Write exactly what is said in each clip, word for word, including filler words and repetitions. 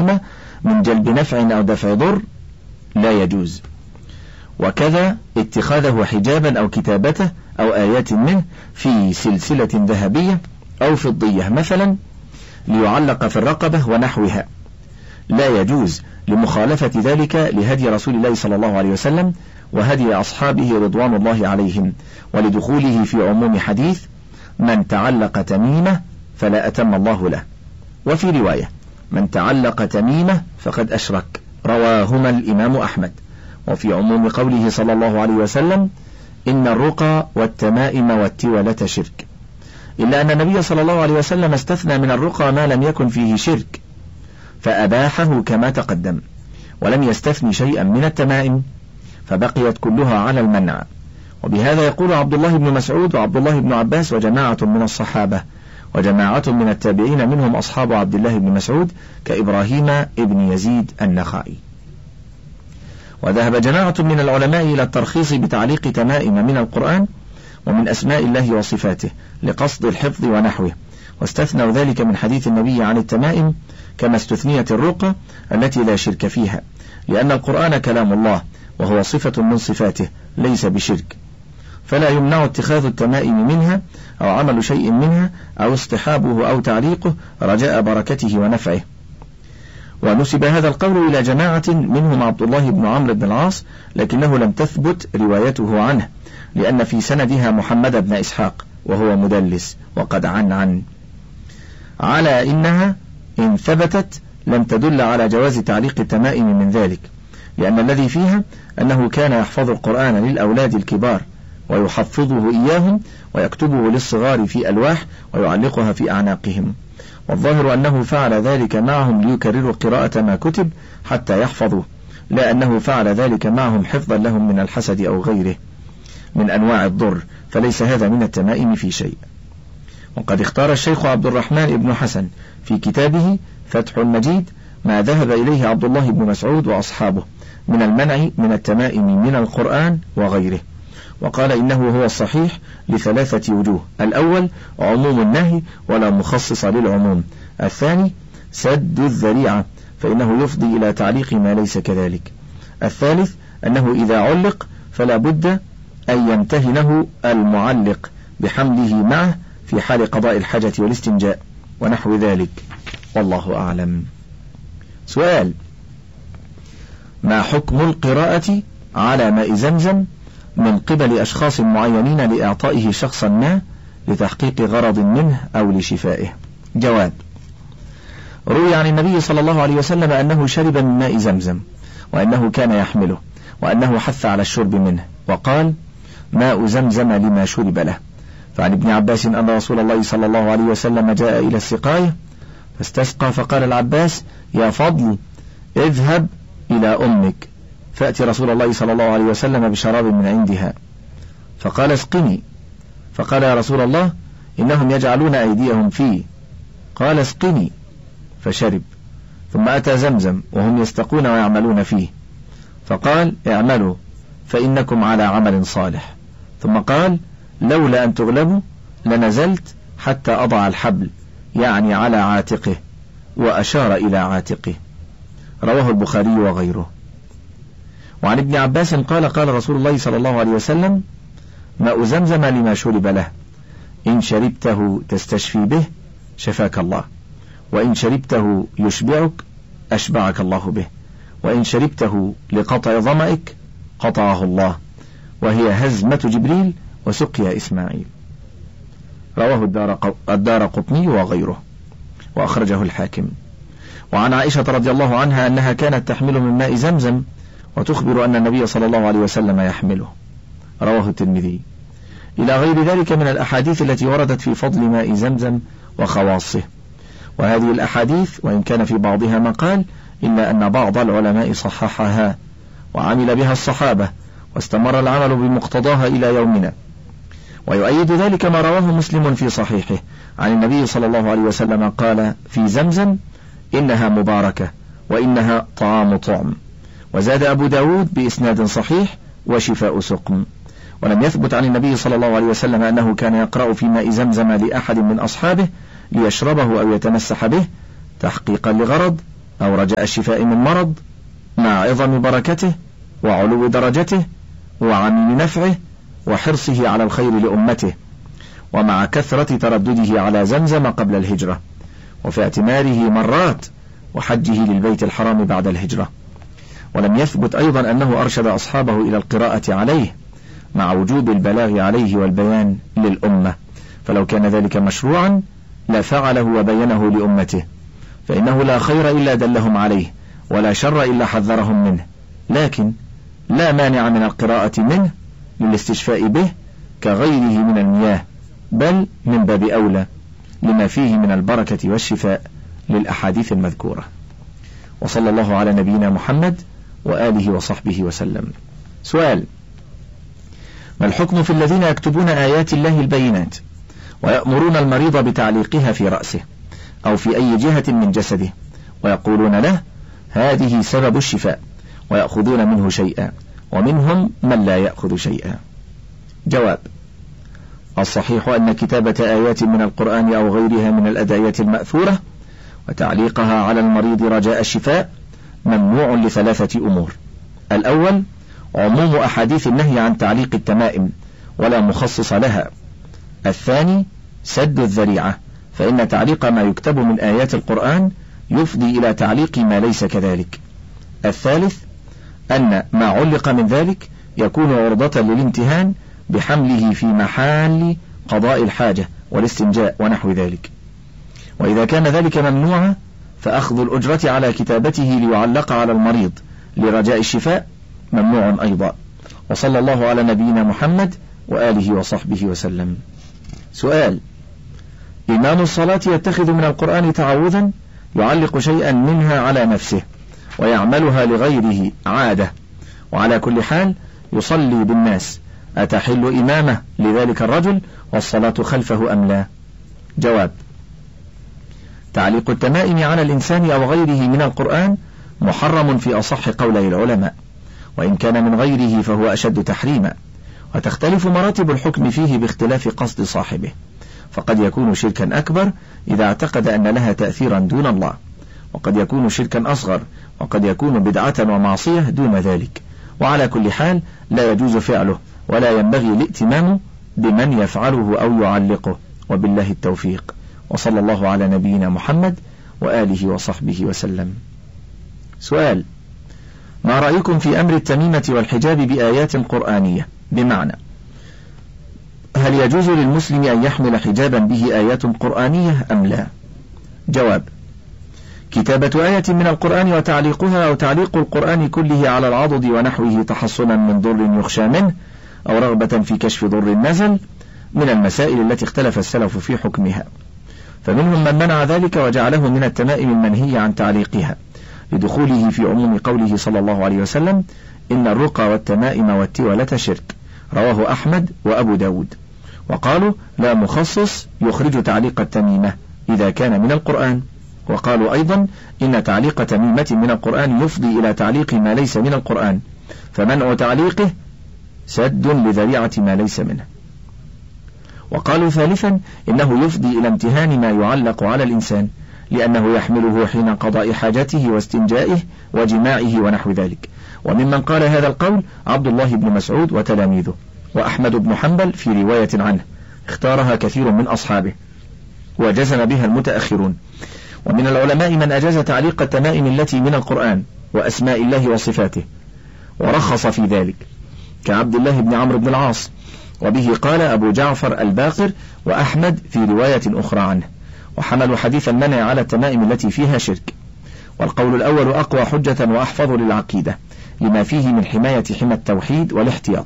لهما من جلب نفع أو دفع ضر لا يجوز. وكذا اتخاذه حجابا أو كتابته أو آيات منه في سلسلة ذهبية أو فضية مثلا ليعلق في الرقبة ونحوها لا يجوز، لمخالفة ذلك لهدي رسول الله صلى الله عليه وسلم وهدي أصحابه رضوان الله عليهم، ولدخوله في عموم حديث من تعلق تميمة فلا أتم الله له. وفي رواية من تعلق تميمة فقد أشرك، رواهما الإمام أحمد. وفي عموم قوله صلى الله عليه وسلم إن الرقى والتمائم والتولة شرك، إلا أن النبي صلى الله عليه وسلم استثنى من الرقى ما لم يكن فيه شرك فأباحه كما تقدم، ولم يستثني شيئا من التمائم فبقيت كلها على المنع. وبهذا يقول عبد الله بن مسعود وعبد الله بن عباس وجماعة من الصحابة وجماعة من التابعين منهم أصحاب عبد الله بن مسعود كإبراهيم ابن يزيد النخعي. وذهب جماعة من العلماء إلى الترخيص بتعليق تمائم من القرآن ومن أسماء الله وصفاته لقصد الحفظ ونحوه، واستثنوا ذلك من حديث النبي عن التمائم كما استثنيت الرقى التي لا شرك فيها، لأن القرآن كلام الله وهو صفة من صفاته ليس بشرك، فلا يمنع اتخاذ التمائم منها أو عمل شيء منها أو اصطحابه أو تعليقه رجاء بركته ونفعه. ونسب هذا القول إلى جماعة منهم عبد الله بن عمرو بن العاص، لكنه لم تثبت روايته عنه لأن في سندها محمد بن إسحاق وهو مدلس وقد عن عن على إنها إن ثبتت لم تدل على جواز تعليق التمائم من ذلك، لأن الذي فيها أنه كان يحفظ القرآن للأولاد الكبار ويحفظه إياهم ويكتبه للصغار في ألواح ويعلقها في أعناقهم، والظاهر أنه فعل ذلك معهم ليكرروا قراءة ما كتب حتى يحفظوا، لا أنه فعل ذلك معهم حفظا لهم من الحسد أو غيره من أنواع الضر، فليس هذا من التمائم في شيء. وقد اختار الشيخ عبد الرحمن بن حسن في كتابه فتح المجيد ما ذهب إليه عبد الله بن مسعود وأصحابه من المنع من التمائم من القرآن وغيره، وقال إنه هو الصحيح لثلاثة وجوه: الأول عموم النهي ولا مخصص للعموم، الثاني سد الذريعة فإنه يفضي إلى تعليق ما ليس كذلك، الثالث أنه إذا علق فلا بد أن يمتهنه المعلق بحمله معه في حال قضاء الحاجة والاستنجاء ونحو ذلك، والله أعلم. سؤال: ما حكم القراءة على ماء زمزم من قبل أشخاص معينين لإعطائه شخصا ما لتحقيق غرض منه أو لشفائه؟ جواب: روي عن النبي صلى الله عليه وسلم أنه شرب من ماء زمزم وأنه كان يحمله وأنه حث على الشرب منه وقال: ماء زمزم لما شرب له. فعن ابن عباس أن رسول الله صلى الله عليه وسلم جاء إلى السقاية فاستسقى، فقال العباس: يا فضل اذهب إلى أمك فأتي رسول الله صلى الله عليه وسلم بشراب من عندها، فقال: اسقني. فقال: يا رسول الله إنهم يجعلون أيديهم فيه. قال: اسقني، فشرب. ثم أتى زمزم وهم يستقون ويعملون فيه، فقال: اعملوا فإنكم على عمل صالح. ثم قال: لولا أن تغلبوا لنزلت حتى أضع الحبل، يعني على عاتقه، وأشار إلى عاتقه. رواه البخاري وغيره. وعن ابن عباس قال: قال رسول الله صلى الله عليه وسلم: ماء زمزم لما شرب له، إن شربته تستشفي به شفاك الله، وإن شربته يشبعك أشبعك الله به، وإن شربته لقطع ظمئك قطعه الله، وهي هزمة جبريل وسقيا إسماعيل. رواه الدار قطني وغيره، وأخرجه الحاكم. وعن عائشة رضي الله عنها أنها كانت تحمل من ماء زمزم وتخبر أن النبي صلى الله عليه وسلم يحمله. رواه الترمذي. إلى غير ذلك من الأحاديث التي وردت في فضل ماء زمزم وخواصه. وهذه الأحاديث وإن كان في بعضها مقال إلا أن بعض العلماء صححها وعمل بها الصحابة واستمر العمل بمقتضاها إلى يومنا. ويؤيد ذلك ما رواه مسلم في صحيحه عن النبي صلى الله عليه وسلم قال في زمزم: إنها مباركة وإنها طعام طعم. وزاد أبو داود بإسناد صحيح: وشفاء سقم. ولم يثبت عن النبي صلى الله عليه وسلم أنه كان يقرأ في ماء زمزم لأحد من أصحابه ليشربه أو يتمسح به تحقيقا لغرض أو رجاء الشفاء من مرض مع عظم بركته وعلو درجته وعميم نفعه وحرصه على الخير لأمته، ومع كثرة تردده على زمزم قبل الهجرة، وفي اعتماره مرات، وحجه للبيت الحرام بعد الهجرة. ولم يثبت أيضا أنه أرشد أصحابه إلى القراءة عليه مع وجوب البلاغ عليه والبيان للأمة، فلو كان ذلك مشروعا لفعله وبينه لأمته، فإنه لا خير إلا دلهم عليه ولا شر إلا حذرهم منه، لكن لا مانع من القراءة منه للاستشفاء به كغيره من المياه، بل من باب أولى لما فيه من البركة والشفاء للأحاديث المذكورة. وصلى الله على نبينا محمد وآله وصحبه وسلم. سؤال: ما الحكم في الذين يكتبون آيات الله البينات ويأمرون المريض بتعليقها في رأسه أو في أي جهة من جسده ويقولون له هذه سبب الشفاء، ويأخذون منه شيئا، ومنهم من لا يأخذ شيئا؟ جواب: الصحيح أن كتابة آيات من القرآن أو غيرها من الأدعية المأثورة وتعليقها على المريض رجاء الشفاء ممنوع لثلاثة أمور: الأول عموم أحاديث النهي عن تعليق التمائم ولا مخصص لها. الثاني سد الذريعة، فإن تعليق ما يكتب من آيات القرآن يفضي إلى تعليق ما ليس كذلك. الثالث أن ما علق من ذلك يكون عرضة للامتهان بحمله في محل قضاء الحاجة والاستنجاء ونحو ذلك. وإذا كان ذلك ممنوعا فأخذ الأجرة على كتابته ليعلق على المريض لرجاء الشفاء ممنوع أيضا. وصلى الله على نبينا محمد وآله وصحبه وسلم. سؤال: إمام الصلاة يتخذ من القرآن تعوذا يعلق شيئا منها على نفسه ويعملها لغيره عادة، وعلى كل حال يصلي بالناس، أتحل إمامه لذلك الرجل والصلاة خلفه أم لا؟ جواب: تعليق التمائم على الإنسان أو غيره من القرآن محرم في أصح قولي العلماء، وإن كان من غيره فهو أشد تحريما، وتختلف مراتب الحكم فيه باختلاف قصد صاحبه، فقد يكون شركا أكبر إذا اعتقد أن لها تأثيرا دون الله، وقد يكون شركا أصغر، وقد يكون بدعة ومعصية دون ذلك، وعلى كل حال لا يجوز فعله ولا ينبغي الائتمام بمن يفعله أو يعلقه، وبالله التوفيق. وصلى الله على نبينا محمد وآله وصحبه وسلم. سؤال: ما رأيكم في أمر التميمة والحجاب بآيات قرآنية؟ بمعنى هل يجوز للمسلم أن يحمل حجابا به آيات قرآنية أم لا؟ جواب: كتابة آية من القرآن وتعليقها أو تعليق القرآن كله على العضد ونحوه تحصنا من ضر يخشى منه أو رغبة في كشف ضر نزل من المسائل التي اختلف السلف في حكمها، فمنهم من منع ذلك وجعله من التمائم المنهي عن تعليقها لدخوله في عموم قوله صلى الله عليه وسلم: إن الرقى والتمائم والتولة شرك، رواه أحمد وأبو داود. وقالوا لا مخصص يخرج تعليق التميمة إذا كان من القرآن. وقالوا أيضا إن تعليق تميمة من القرآن يفضي إلى تعليق ما ليس من القرآن، فمنع تعليقه سد لذريعة ما ليس منه. وقالوا ثالثا إنه يفضي إلى امتهان ما يعلق على الإنسان، لأنه يحمله حين قضاء حاجته واستنجائه وجماعه ونحو ذلك. وممن قال هذا القول عبد الله بن مسعود وتلاميذه، وأحمد بن حنبل في رواية عنه اختارها كثير من أصحابه وجزم بها المتأخرون. ومن العلماء من أجاز تعليق التمائم التي من القرآن وأسماء الله وصفاته ورخص في ذلك كعبد الله بن عمرو بن العاص، وبه قال أبو جعفر الباقر وأحمد في رواية أخرى عنه، وحملوا حديث المنع على التمائم التي فيها شرك. والقول الأول أقوى حجة وأحفظ للعقيدة لما فيه من حماية حمى التوحيد والاحتياط.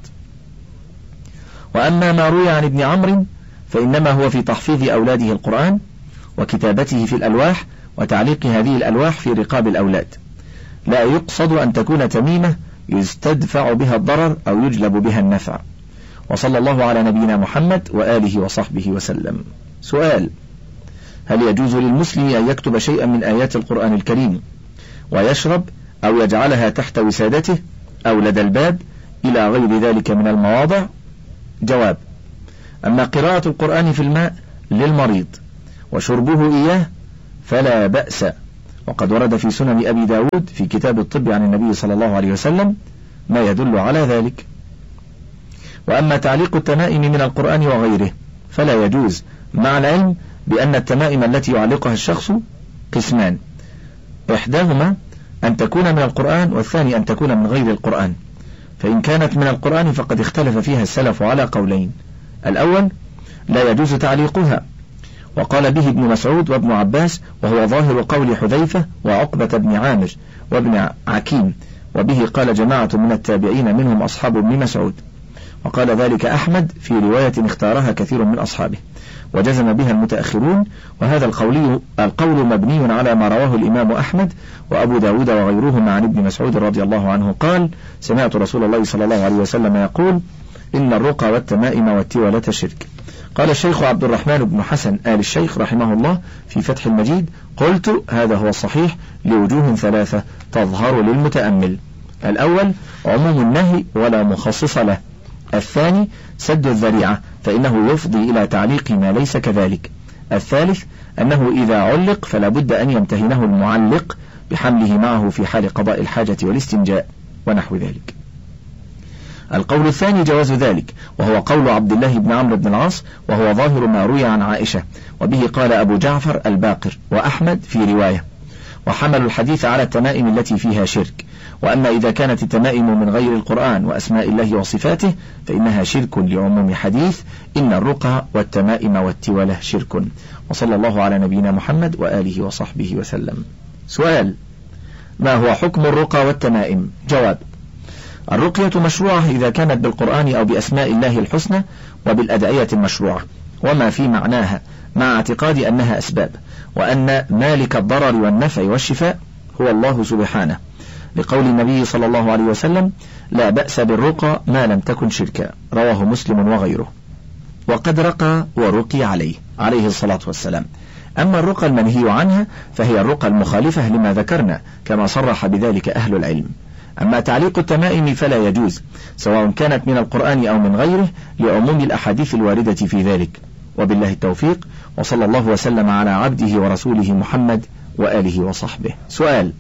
وأما ما روي عن ابن عمرو فإنما هو في تحفيظ أولاده القرآن وكتابته في الألواح وتعليق هذه الألواح في رقاب الأولاد، لا يقصد أن تكون تميمة يستدفع بها الضرر أو يجلب بها النفع. وصلى الله على نبينا محمد وآله وصحبه وسلم. سؤال: هل يجوز للمسلم أن يكتب شيئا من آيات القرآن الكريم ويشرب أو يجعلها تحت وسادته أو لدى الباب إلى غير ذلك من المواضع؟ جواب: أما قراءة القرآن في الماء للمريض وشربه إياه فلا بأس، وقد ورد في سنن أبي داود في كتاب الطب عن النبي صلى الله عليه وسلم ما يدل على ذلك. وأما تعليق التمائم من القرآن وغيره فلا يجوز، مع العلم بأن التمائم التي يعلقها الشخص قسمان، إحداهما أن تكون من القرآن، والثاني أن تكون من غير القرآن. فإن كانت من القرآن فقد اختلف فيها السلف على قولين: الأول لا يجوز تعليقها، وقال به ابن مسعود وابن عباس، وهو ظاهر قول حذيفة وعقبة بن عامر وابن عكيم، وبه قال جماعة من التابعين منهم أصحاب ابن مسعود، وقال ذلك أحمد في رواية اختارها كثير من أصحابه، وجزم بها المتأخرون. وهذا القول القول مبني على ما رواه الإمام أحمد وأبو داود وغيرهما عن ابن مسعود رضي الله عنه قال: سمعت رسول الله صلى الله عليه وسلم يقول: إن الرقى والتمائم والتولة شرك. قال الشيخ عبد الرحمن بن حسن آل الشيخ رحمه الله في فتح المجيد: قلت هذا هو الصحيح لوجوه ثلاثة تظهر للمتأمل: الأول عموم النهي ولا مخصص له، الثاني سد الذريعة فإنه يفضي إلى تعليق ما ليس كذلك، الثالث أنه إذا علق فلا بد أن يمتهنه المعلق بحمله معه في حال قضاء الحاجة والاستنجاء ونحو ذلك. القول الثاني جواز ذلك، وهو قول عبد الله بن عمرو بن العاص، وهو ظاهر ما روي عن عائشة، وبه قال أبو جعفر الباقر وأحمد في رواية، وحملوا الحديث على التمائم التي فيها شرك. وأما إذا كانت التمائم من غير القرآن وأسماء الله وصفاته فإنها شرك لعموم حديث إن الرقى والتمائم والتولة شرك. وصلى الله على نبينا محمد وآله وصحبه وسلم. سؤال: ما هو حكم الرقى والتمائم؟ جواب: الرقية مشروعة إذا كانت بالقرآن أو بأسماء الله الحسنى وبالأدعية المشروعة وما في معناها، مع اعتقاد أنها أسباب، وأن مالك الضرر والنفع والشفاء هو الله سبحانه، لقول النبي صلى الله عليه وسلم: لا بأس بالرقى ما لم تكن شركا، رواه مسلم وغيره. وقد رقى ورقي عليه عليه الصلاة والسلام. أما الرقى المنهي عنها فهي الرقى المخالفة لما ذكرنا كما صرح بذلك أهل العلم. أما تعليق التمائم فلا يجوز، سواء كانت من القرآن أو من غيره، لعموم الأحاديث الواردة في ذلك. وبالله التوفيق، وصلى الله وسلم على عبده ورسوله محمد وآله وصحبه. سؤال: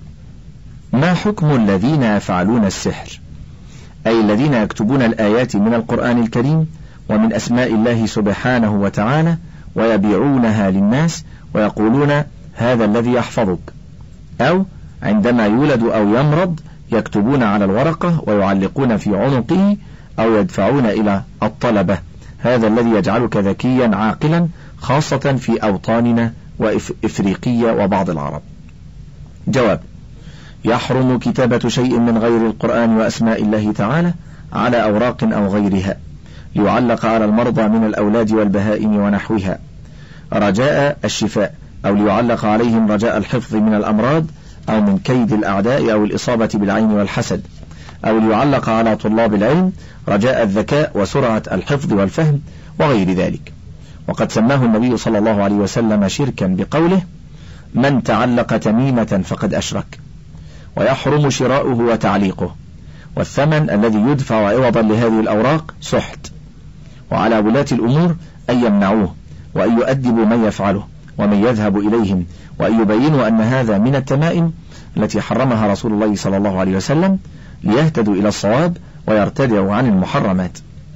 ما حكم الذين يفعلون السحر؟ أي الذين يكتبون الآيات من القرآن الكريم ومن أسماء الله سبحانه وتعالى ويبيعونها للناس ويقولون هذا الذي يحفظك، أو عندما يولد أو يمرض يكتبون على الورقة ويعلقون في عنقه أو يدفعون إلى الطلبة هذا الذي يجعلك ذكيا عاقلا، خاصة في أوطاننا وإفريقيا وبعض العرب. جواب: يحرم كتابة شيء من غير القرآن وأسماء الله تعالى على أوراق أو غيرها ليعلق على المرضى من الأولاد والبهائم ونحوها رجاء الشفاء، أو ليعلق عليهم رجاء الحفظ من الأمراض أو من كيد الأعداء أو الإصابة بالعين والحسد، أو ليعلق على طلاب العلم رجاء الذكاء وسرعة الحفظ والفهم وغير ذلك. وقد سماه النبي صلى الله عليه وسلم شركا بقوله: من تعلق تميمة فقد أشرك. ويحرم شراؤه وتعليقه، والثمن الذي يدفع عوضا لهذه الأوراق سحت. وعلى ولاة الأمور أن يمنعوه، وأن يؤدبوا من يفعله ومن يذهب إليهم، وأن يبينوا أن هذا من التمائم التي حرمها رسول الله صلى الله عليه وسلم ليهتدوا إلى الصواب ويرتدعوا عن المحرمات.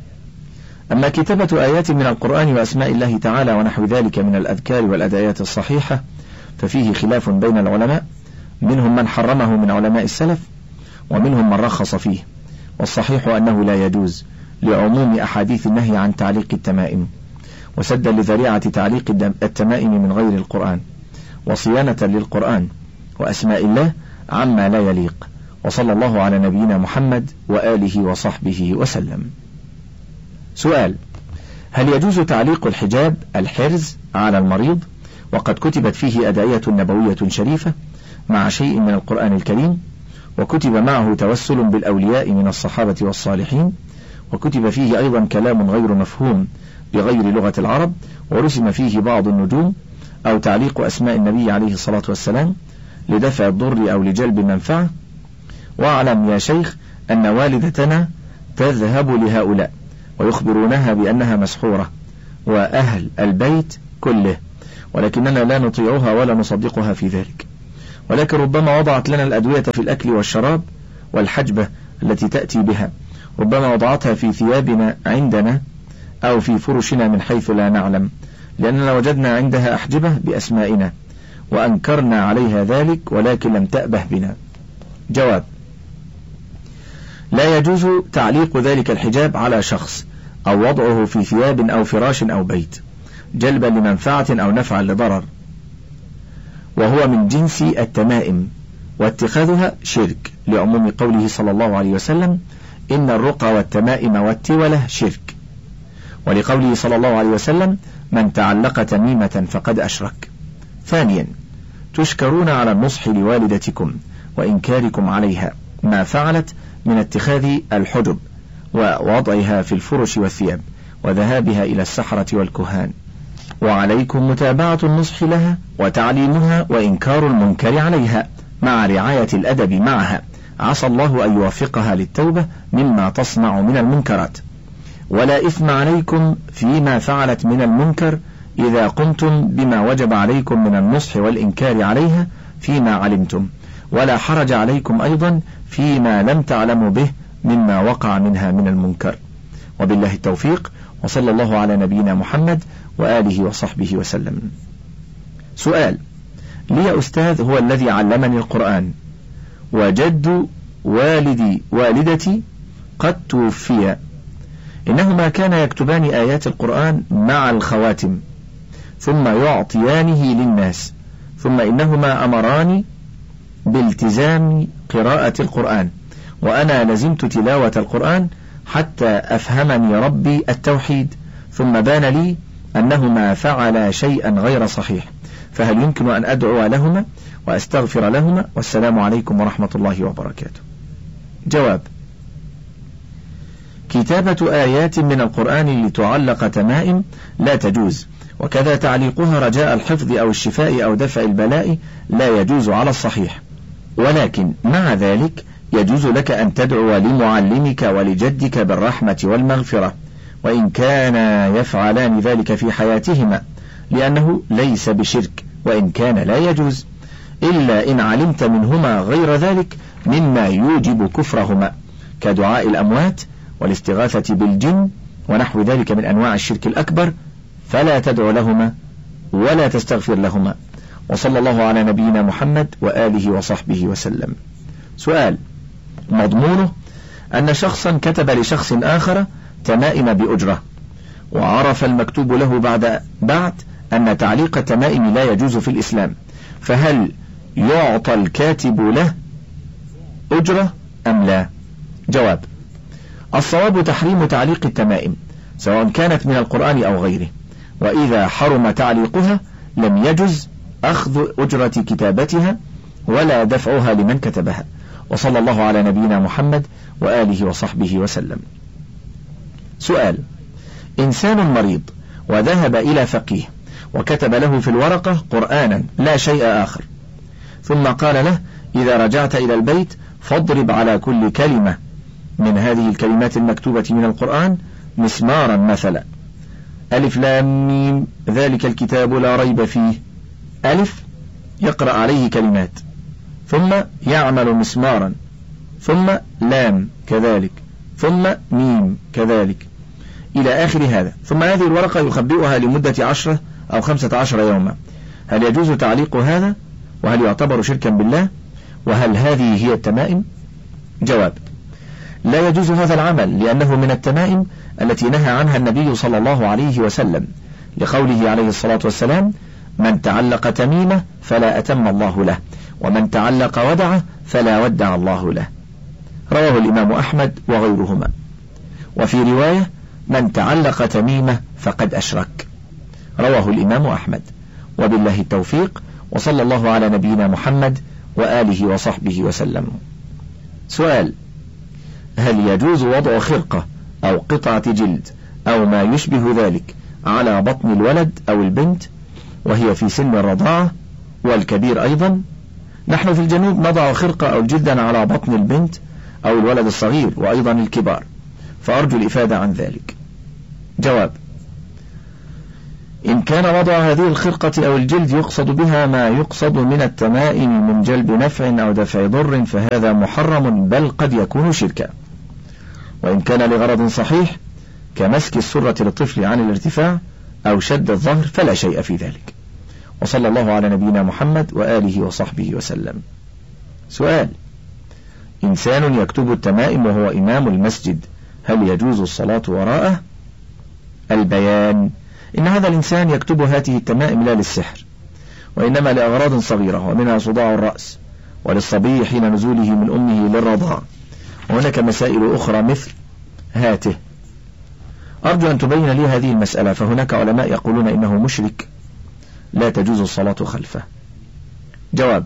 أما كتابة آيات من القرآن وأسماء الله تعالى ونحو ذلك من الأذكار والأدعيات الصحيحة ففيه خلاف بين العلماء، منهم من حرمه من علماء السلف ومنهم من رخص فيه، والصحيح أنه لا يجوز لعموم أحاديث النهي عن تعليق التمائم، وسدا لذريعة تعليق التمائم من غير القرآن، وصيانة للقرآن وأسماء الله عما لا يليق. وصلى الله على نبينا محمد وآله وصحبه وسلم. سؤال: هل يجوز تعليق الحجاب الحرز على المريض وقد كتبت فيه أدعية نبوية شريفة مع شيء من القرآن الكريم، وكتب معه توسل بالأولياء من الصحابة والصالحين، وكتب فيه أيضا كلام غير مفهوم بغير لغة العرب، ورسم فيه بعض النجوم، أو تعليق أسماء النبي عليه الصلاة والسلام لدفع الضر أو لجلب المنفعة؟ واعلم يا شيخ أن والدتنا تذهب لهؤلاء ويخبرونها بأنها مسحورة وأهل البيت كله، ولكننا لا نطيعها ولا نصدقها في ذلك، ولكن ربما وضعت لنا الأدوية في الأكل والشراب والحجبة التي تأتي بها، ربما وضعتها في ثيابنا عندنا أو في فرشنا من حيث لا نعلم، لأننا وجدنا عندها أحجبة بأسمائنا وأنكرنا عليها ذلك ولكن لم تأبه بنا. جواب: لا يجوز تعليق ذلك الحجاب على شخص أو وضعه في ثياب أو فراش أو بيت جلبا لمنفعة أو نفعا لضرر، وهو من جنس التمائم، واتخاذها شرك، لعموم قوله صلى الله عليه وسلم: إن الرقى والتمائم والتولة شرك، ولقوله صلى الله عليه وسلم: من تعلق تميمة فقد أشرك. ثانيا: تشكرون على النصح لوالدتكم وإنكاركم عليها ما فعلت من اتخاذ الحجب ووضعها في الفرش والثياب وذهابها إلى السحرة والكهان، وعليكم متابعة النصح لها وتعليمها وإنكار المنكر عليها مع رعاية الأدب معها، عسى الله أن يوفقها للتوبة مما تصنع من المنكرات. ولا إثم عليكم فيما فعلت من المنكر إذا قمتم بما وجب عليكم من النصح والإنكار عليها فيما علمتم، ولا حرج عليكم أيضا فيما لم تعلموا به مما وقع منها من المنكر. وبالله التوفيق، وصلى الله على نبينا محمد وآله وصحبه وسلم. سؤال: لي أستاذ هو الذي علمني القرآن، وجد والدي والدتي قد توفي، إنهما كان يكتبان آيات القرآن مع الخواتم ثم يعطيانه للناس، ثم إنهما أمراني بالتزام قراءة القرآن، وأنا لزمت تلاوة القرآن حتى أفهمني ربي التوحيد، ثم بان لي أنهما فعلا شيئا غير صحيح، فهل يمكن أن أدعو لهما وأستغفر لهما؟ والسلام عليكم ورحمة الله وبركاته. جواب: كتابة آيات من القرآن لتعلق تمائم لا تجوز، وكذا تعليقها رجاء الحفظ أو الشفاء أو دفع البلاء لا يجوز على الصحيح، ولكن مع ذلك يجوز لك أن تدعو لمعلمك ولجدك بالرحمة والمغفرة، وإن كان يفعلان ذلك في حياتهما، لأنه ليس بشرك وإن كان لا يجوز، إلا إن علمت منهما غير ذلك مما يوجب كفرهما، كدعاء الأموات والاستغاثة بالجن ونحو ذلك من أنواع الشرك الأكبر، فلا تدعو لهما ولا تستغفر لهما. وصلى الله على نبينا محمد وآله وصحبه وسلم. سؤال: مضمونه أن شخصا كتب لشخص آخر تمائم بأجرة، وعرف المكتوب له بعد بعد أن تعليق التمائم لا يجوز في الإسلام، فهل يعطى الكاتب له أجرة أم لا؟ جواب: الصواب تحريم تعليق التمائم سواء كانت من القرآن أو غيره، وإذا حرم تعليقها لم يجز أخذ أجرة كتابتها ولا دفعها لمن كتبها. وصلى الله على نبينا محمد وآله وصحبه وسلم. سؤال: إنسان مريض وذهب إلى فقيه وكتب له في الورقة قرآنا لا شيء آخر، ثم قال له: إذا رجعت إلى البيت فاضرب على كل كلمة من هذه الكلمات المكتوبة من القرآن مسمارا مثلا، ألف لام ميم ذلك الكتاب لا ريب فيه، ألف يقرأ عليه كلمات، ثم يعمل مسمارا، ثم لام كذلك، ثم ميم كذلك إلى آخر هذا، ثم هذه الورقة يخبئها لمدة عشرة أو خمسة عشر يوما. هل يجوز تعليق هذا؟ وهل يعتبر شركا بالله؟ وهل هذه هي التمائم؟ جواب: لا يجوز هذا العمل، لأنه من التمائم التي نهى عنها النبي صلى الله عليه وسلم، لقوله عليه الصلاة والسلام: من تعلق تميمة فلا أتم الله له، ومن تعلق ودعة فلا ودع الله له. رواه الإمام أحمد وغيرهما. وفي رواية: من تعلق تميمة فقد أشرك، رواه الإمام أحمد. وبالله التوفيق، وصلى الله على نبينا محمد وآله وصحبه وسلم. سؤال: هل يجوز وضع خرقة أو قطعة جلد أو ما يشبه ذلك على بطن الولد أو البنت وهي في سن الرضاعة والكبير أيضا؟ نحن في الجنوب نضع خرقة أو جلدا على بطن البنت أو الولد الصغير وأيضا الكبار، فأرجو الإفادة عن ذلك. جواب: إن كان وضع هذه الخرقة أو الجلد يقصد بها ما يقصد من التمائم من جلب نفع أو دفع ضر فهذا محرم بل قد يكون شركا. وإن كان لغرض صحيح كمسك السرة للطفل عن الارتفاع أو شد الظهر فلا شيء في ذلك. وصلى الله على نبينا محمد وآله وصحبه وسلم. سؤال: إنسان يكتب التمائم وهو إمام المسجد هل يجوز الصلاة وراءه؟ البيان: إن هذا الإنسان يكتب هذه التمائم لا للسحر، وإنما لأغراض صغيرة، ومنها صداع الرأس، وللصبي حين نزوله من أمه للرضاع، وهناك مسائل أخرى مثل هاته. أرجو أن تبين لي هذه المسألة، فهناك علماء يقولون إنه مشرك لا تجوز الصلاة خلفه. جواب: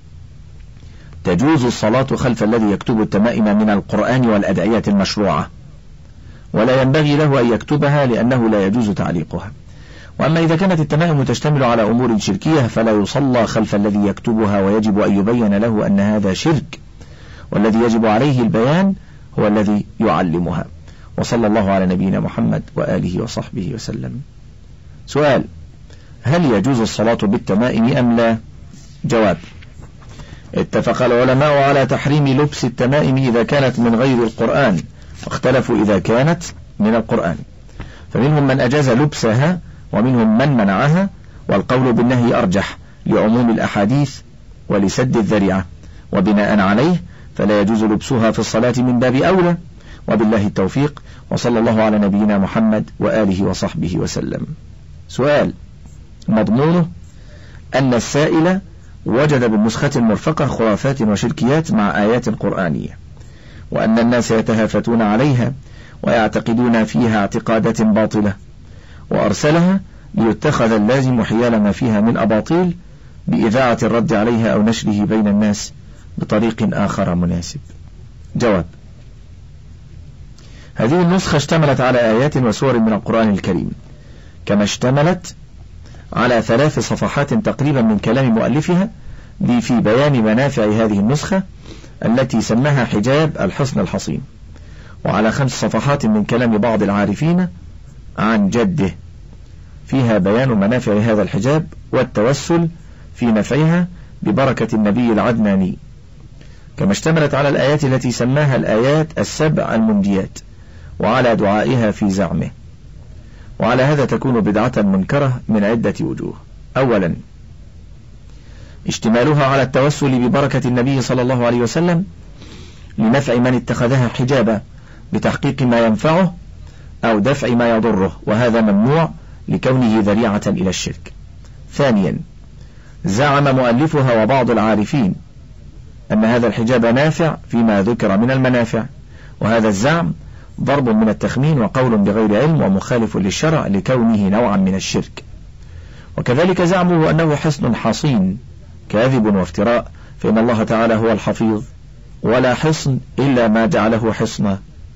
تجوز الصلاة خلف الذي يكتب التمائم من القرآن والأدعية المشروعة، ولا ينبغي له أن يكتبها لأنه لا يجوز تعليقها. وأما إذا كانت التمائم تشتمل على أمور شركية فلا يصلى خلف الذي يكتبها، ويجب أن يبين له أن هذا شرك، والذي يجب عليه البيان هو الذي يعلمها. وصلى الله على نبينا محمد وآله وصحبه وسلم. سؤال: هل يجوز الصلاة بالتمائم أم لا؟ جواب: اتفق العلماء على تحريم لبس التمائم إذا كانت من غير القرآن، واختلفوا إذا كانت من القرآن، فمنهم من أجاز لبسها ومنهم من منعها، والقول بالنهي أرجح لعموم الأحاديث ولسد الذريعة، وبناء عليه فلا يجوز لبسها في الصلاة من باب أولى. وبالله التوفيق، وصلى الله على نبينا محمد وآله وصحبه وسلم. سؤال: مضمونه أن السائل وجد بالنسخة المرفقة خرافات وشركيات مع آيات قرآنية، وأن الناس يتهافتون عليها ويعتقدون فيها اعتقادات باطلة، وأرسلها ليتخذ اللازم حيال ما فيها من أباطيل بإذاعة الرد عليها أو نشره بين الناس بطريق آخر مناسب. جواب: هذه النسخة اشتملت على آيات وسور من القرآن الكريم، كما اشتملت على ثلاث صفحات تقريبا من كلام مؤلفها في بيان منافع هذه النسخة التي سماها حجاب الحصن الحصين، وعلى خمس صفحات من كلام بعض العارفين عن جده فيها بيان منافع هذا الحجاب والتوسل في نفعها ببركة النبي العدناني، كما اشتملت على الآيات التي سماها الآيات السبع المنجيات، وعلى دعائها في زعمه. وعلى هذا تكون بدعة منكرة من عدة وجوه. أولا: اشتمالها على التوسل ببركة النبي صلى الله عليه وسلم لنفع من اتخذها حجابا بتحقيق ما ينفعه أو دفع ما يضره، وهذا ممنوع لكونه ذريعة إلى الشرك. ثانيا: زعم مؤلفها وبعض العارفين أن هذا الحجاب نافع فيما ذكر من المنافع، وهذا الزعم ضرب من التخمين وقول بغير علم ومخالف للشرع لكونه نوعا من الشرك. وكذلك زعمه أنه حصن حصين كاذب وافتراء، فإن الله تعالى هو الحفيظ، ولا حصن إلا ما جعله حصنا،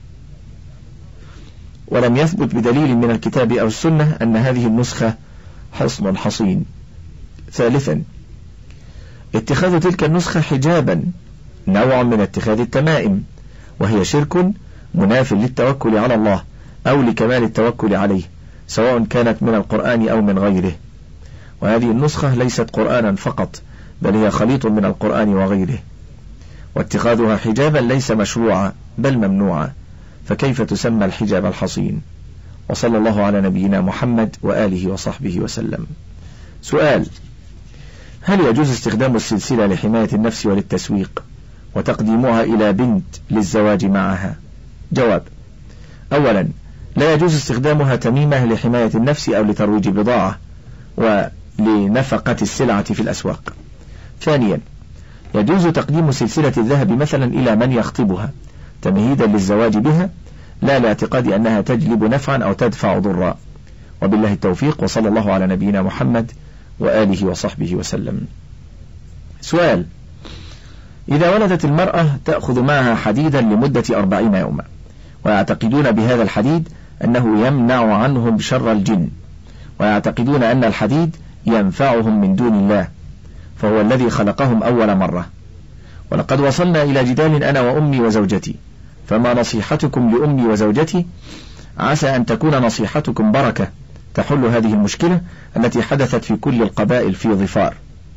ولم يثبت بدليل من الكتاب أو السنة أن هذه النسخة حصن حصين. ثالثا: اتخاذ تلك النسخة حجابا نوع من اتخاذ التمائم، وهي شرك مناف للتوكل على الله أو لكمال التوكل عليه، سواء كانت من القرآن أو من غيره. وهذه النسخة ليست قرآنا فقط، بل هي خليط من القرآن وغيره، واتخاذها حجابا ليس مشروعا بل ممنوعا، فكيف تسمى الحجاب الحصين؟ وصلى الله على نبينا محمد وآله وصحبه وسلم. سؤال: هل يجوز استخدام السلسلة لحماية النفس وللتسويق وتقديمها إلى بنت للزواج معها؟ جواب: أولا، لا يجوز استخدامها تميمة لحماية النفس أو لترويج بضاعة ولنفقة السلعة في الأسواق. ثانيا، يجوز تقديم سلسلة الذهب مثلا إلى من يخطبها تمهيدا للزواج بها، لا لاعتقاد أنها تجلب نفعا أو تدفع ضرا. وبالله التوفيق، وصلى الله على نبينا محمد وآله وصحبه وسلم. سؤال: إذا ولدت المرأة تأخذ معها حديدا لمدة أربعين يوما، ويعتقدون بهذا الحديد أنه يمنع عنهم شر الجن، ويعتقدون أن الحديد ينفعهم من دون الله، فهو الذي خلقهم أول مرة. ولقد وصلنا إلى جدال أنا وأمي وزوجتي، فما نصيحتكم لأمي وزوجتي؟ عسى أن تكون نصيحتكم بركة تحل هذه المشكلة التي حدثت في كل القبائل في ظفار.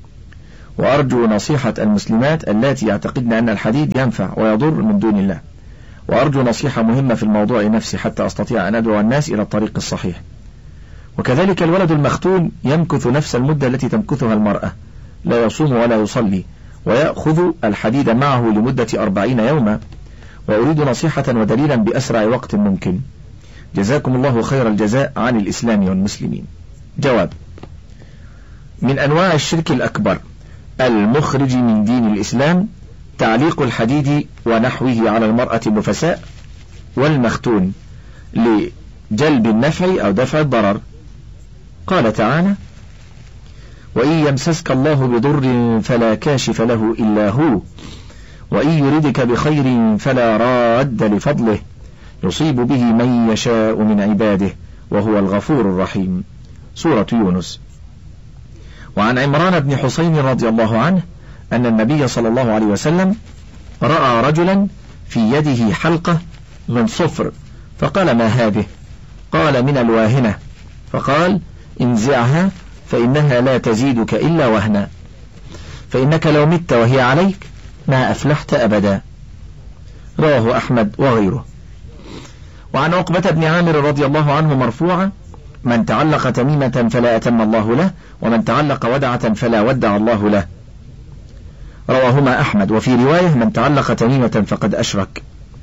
وأرجو نصيحة المسلمات اللاتي يعتقدن أن الحديد ينفع ويضر من دون الله، وأرجو نصيحة مهمة في الموضوع نفسه حتى أستطيع أن أدعو الناس إلى الطريق الصحيح. وكذلك الولد المختون يمكث نفس المدة التي تمكثها المرأة، لا يصوم ولا يصلي، ويأخذ الحديد معه لمدة أربعين يوما، وأريد نصيحة ودليلا بأسرع وقت ممكن. جزاكم الله خير الجزاء عن الإسلام والمسلمين. جواب: من أنواع الشرك الأكبر المخرج من دين الإسلام تعليق الحديد ونحوه على المرأة النفساء والمختون لجلب النفع أو دفع الضرر. قال تعالى: وإن يمسسك الله بضر فلا كاشف له إلا هو وإن يردك بخير فلا راد لفضله يصيب به من يشاء من عباده وهو الغفور الرحيم. سورة يونس. وعن عمران بن حسين رضي الله عنه أن النبي صلى الله عليه وسلم رأى رجلا في يده حلقة من صفر فقال: ما هذه؟ قال: من الواهنة. فقال: انزعها فإنها لا تزيدك إلا وهنا، فإنك لو مت وهي عليك ما أفلحت أبدا. رواه أحمد وغيره. وعن عقبة بن عامر رضي الله عنه مرفوعا: من تعلق تميمة فلا أتم الله له، ومن تعلق ودعة فلا ودع الله له. رواهما أحمد. وفي رواية: من تعلق تميمة فقد أشرك.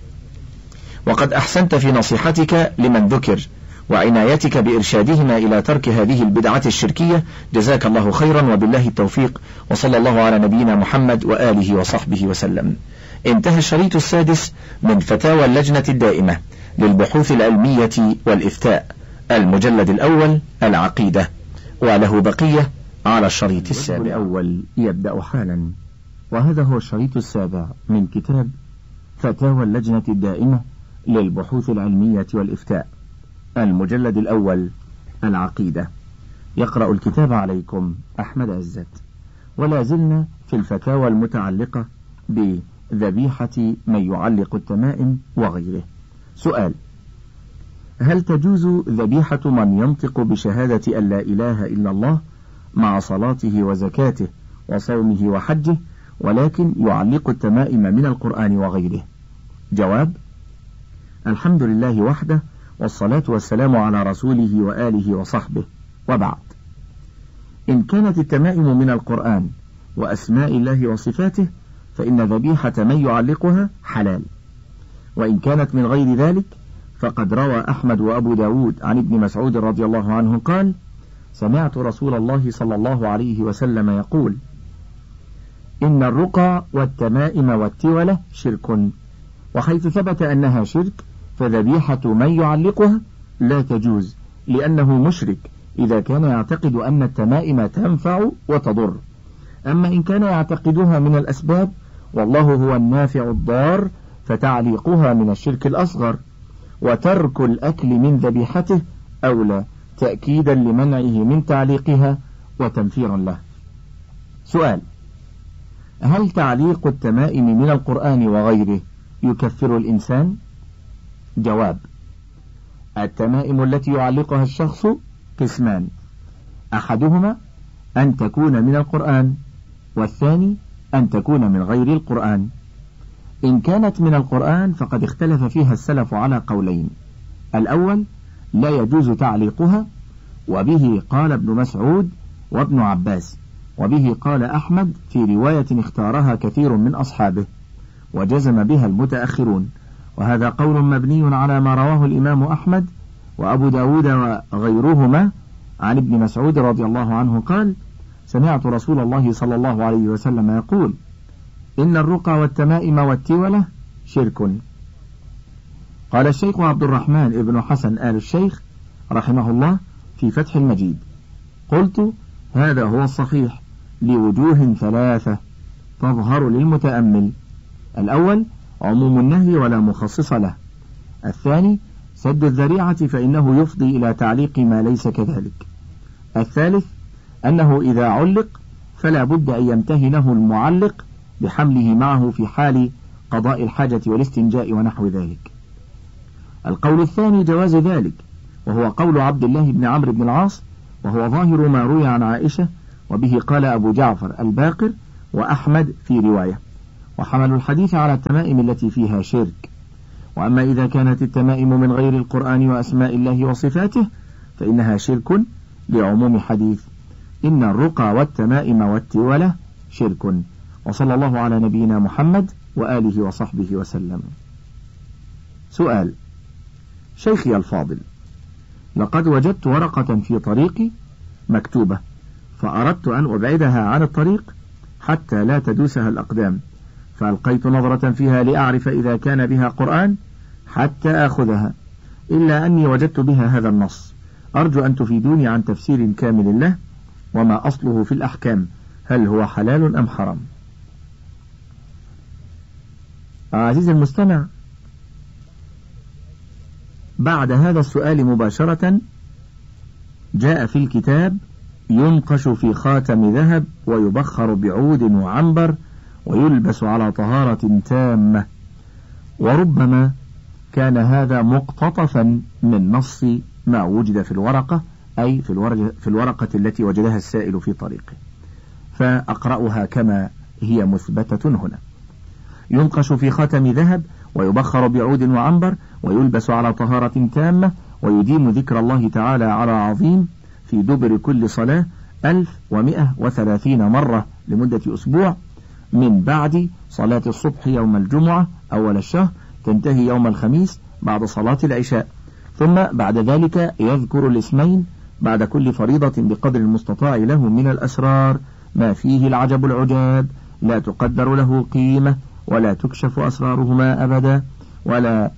وقد أحسنت في نصيحتك لمن ذكر وعنايتك بإرشادهما إلى ترك هذه البدعة الشركية، جزاك الله خيرا وبالله التوفيق، وصلى الله على نبينا محمد وآله وصحبه وسلم. انتهى الشريط السادس من فتاوى اللجنة الدائمة للبحوث العلمية والإفتاء، المجلد الأول العقيدة، وله بقية على الشريط السابع. الأول يبدأ حالا، وهذا هو الشريط السابع من كتاب فتاوى اللجنة الدائمة للبحوث العلمية والإفتاء، المجلد الأول العقيدة. يقرأ الكتاب عليكم أحمد عزت، ولا زلنا في الفتاوى المتعلقة بذبيحة من يعلق التمائم وغيره. سؤال: هل تجوز ذبيحة من ينطق بشهادة أن لا إله إلا الله مع صلاته وزكاته وصومه وحجه ولكن يعلق التمائم من القرآن وغيره؟ جواب: الحمد لله وحده، والصلاة والسلام على رسوله وآله وصحبه، وبعد. إن كانت التمائم من القرآن وأسماء الله وصفاته فإن ذبيحة من يعلقها حلال، وإن كانت من غير ذلك فقد روى أحمد وأبو داود عن ابن مسعود رضي الله عنه قال: سمعت رسول الله صلى الله عليه وسلم يقول: إن الرقى والتمائم والتولة شرك، وحيث ثبت أنها شرك فذبيحة من يعلقها لا تجوز، لأنه مشرك إذا كان يعتقد أن التمائم تنفع وتضر. أما إن كان يعتقدها من الأسباب والله هو النافع الضار فتعليقها من الشرك الأصغر، وترك الأكل من ذبيحته أولى، تأكيدا لمنعه من تعليقها وتنفيرا له. سؤال: هل تعليق التمائم من القرآن وغيره يكفر الإنسان؟ جواب: التمائم التي يعلقها الشخص قسمان: أحدهما أن تكون من القرآن، والثاني أن تكون من غير القرآن. إن كانت من القرآن فقد اختلف فيها السلف على قولين: الأول لا يجوز تعليقها، وبه قال ابن مسعود وابن عباس، وبه قال أحمد في رواية اختارها كثير من أصحابه، وجزم بها المتأخرون، وهذا قول مبني على ما رواه الإمام أحمد وأبو داود وغيرهما عن ابن مسعود رضي الله عنه قال: سمعت رسول الله صلى الله عليه وسلم يقول: إن الرقى والتمائم والتولة شرك. قال الشيخ عبد الرحمن ابن حسن آل الشيخ رحمه الله في فتح المجيد: قلت: هذا هو الصحيح لوجوه ثلاثة تظهر للمتأمل: الأول عموم النهي ولا مخصص له، الثاني سد الذريعة فإنه يفضي إلى تعليق ما ليس كذلك، الثالث أنه إذا علق فلا بد أن يمتهنه المعلق بحمله معه في حال قضاء الحاجة والاستنجاء ونحو ذلك. القول الثاني جواز ذلك، وهو قول عبد الله بن عمرو بن العاص، وهو ظاهر ما روي عن عائشة، وبه قال أبو جعفر الباقر وأحمد في رواية، وحملوا الحديث على التمائم التي فيها شرك. وأما إذا كانت التمائم من غير القرآن وأسماء الله وصفاته فإنها شرك لعموم حديث إن الرقى والتمائم والتولة شرك. وصلى الله على نبينا محمد وآله وصحبه وسلم. سؤال: شيخي الفاضل، لقد وجدت ورقة في طريقي مكتوبة، فأردت أن أبعدها عن الطريق حتى لا تدوسها الأقدام، فألقيت نظرة فيها لأعرف إذا كان بها قرآن حتى أخذها، إلا أني وجدت بها هذا النص، أرجو أن تفيدوني عن تفسير كامل له وما أصله في الأحكام، هل هو حلال أم حرام؟ عزيزي المستمع، بعد هذا السؤال مباشرة جاء في الكتاب: ينقش في خاتم ذهب ويبخر بعود وعنبر ويلبس على طهارة تامة. وربما كان هذا مقتطفا من نص ما وجد في الورقة، أي في الورقة التي وجدها السائل في طريقه، فأقرأها كما هي مثبتة هنا: ينقش في خاتم ذهب ويبخر بعود وعنبر ويلبس على طهارة تامة ويديم ذكر الله تعالى على عظيم في دبر كل صلاة ألف ومئة وثلاثين مرة لمدة أسبوع، من بعد صلاة الصبح يوم الجمعة أول الشهر، تنتهي يوم الخميس بعد صلاة العشاء، ثم بعد ذلك يذكر الاسمين بعد كل فريضة بقدر المستطاع له من الأسرار، ما فيه العجب العجاب، لا تقدر له قيمة ولا تكشف أسرارهما أبدا ولا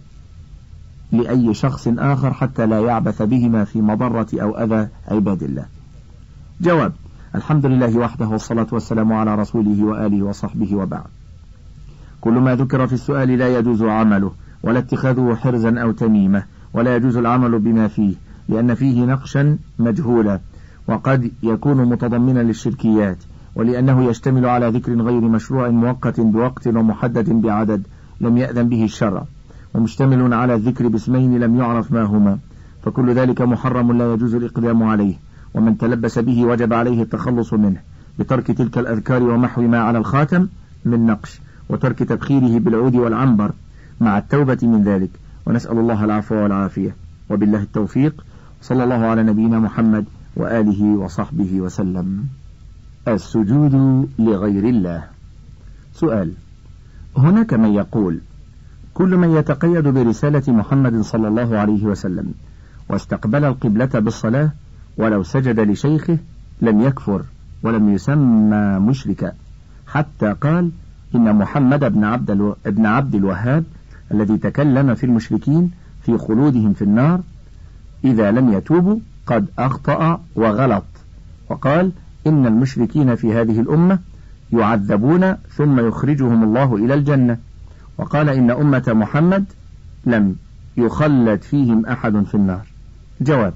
لأي شخص آخر حتى لا يعبث بهما في مضرة أو أذى عباد الله. جواب: الحمد لله وحده، والصلاة والسلام على رسوله وآله وصحبه، وبعد. كل ما ذكر في السؤال لا يجوز عمله ولا اتخاذه حرزا أو تميمة، ولا يجوز العمل بما فيه، لأن فيه نقشا مجهولا، وقد يكون متضمنا للشركيات، ولأنه يشتمل على ذكر غير مشروع مؤقت بوقت ومحدد بعدد لم يأذن به الشرع، ومشتمل على الذكر باسمين لم يعرف ما هما، فكل ذلك محرم لا يجوز الإقدام عليه، ومن تلبس به وجب عليه التخلص منه بترك تلك الأذكار ومحو ما على الخاتم من نقش، وترك تبخيره بالعود والعنبر مع التوبة من ذلك، ونسأل الله العفو والعافية، وبالله التوفيق، صلى الله على نبينا محمد وآله وصحبه وسلم. السجود لغير الله. سؤال: هناك من يقول كل من يتقيد برسالة محمد صلى الله عليه وسلم واستقبل القبلة بالصلاة ولو سجد لشيخه لم يكفر ولم يسمى مشركا، حتى قال إن محمد بن عبد, الو... ابن عبد الوهاب الذي تكلم في المشركين في خلودهم في النار إذا لم يتوبوا قد أخطأ وغلط، وقال إن المشركين في هذه الأمة يعذبون ثم يخرجهم الله إلى الجنة، وقال إن أمة محمد لم يخلد فيهم أحد في النار. جواب: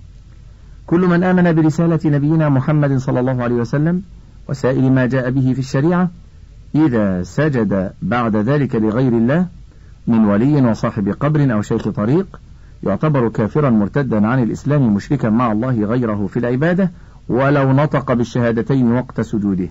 كل من آمن برسالة نبينا محمد صلى الله عليه وسلم وسائر ما جاء به في الشريعة إذا سجد بعد ذلك لغير الله من ولي وصاحب قبر أو شيخ طريق يعتبر كافرا مرتدا عن الإسلام مشركا مع الله غيره في العبادة، ولو نطق بالشهادتين وقت سجوده،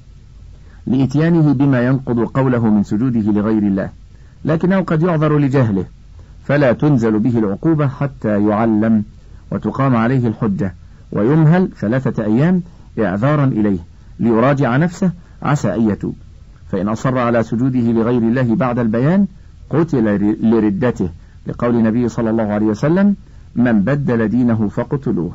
لإتيانه بما ينقض قوله من سجوده لغير الله، لكنه قد يعذر لجهله فلا تنزل به العقوبة حتى يعلم وتقام عليه الحجة، ويمهل ثلاثة أيام إعذارا إليه ليراجع نفسه عسى أن يتوب، فإن أصر على سجوده لغير الله بعد البيان قتل لردته، لقول النبي صلى الله عليه وسلم: من بدل دينه فقتلوه.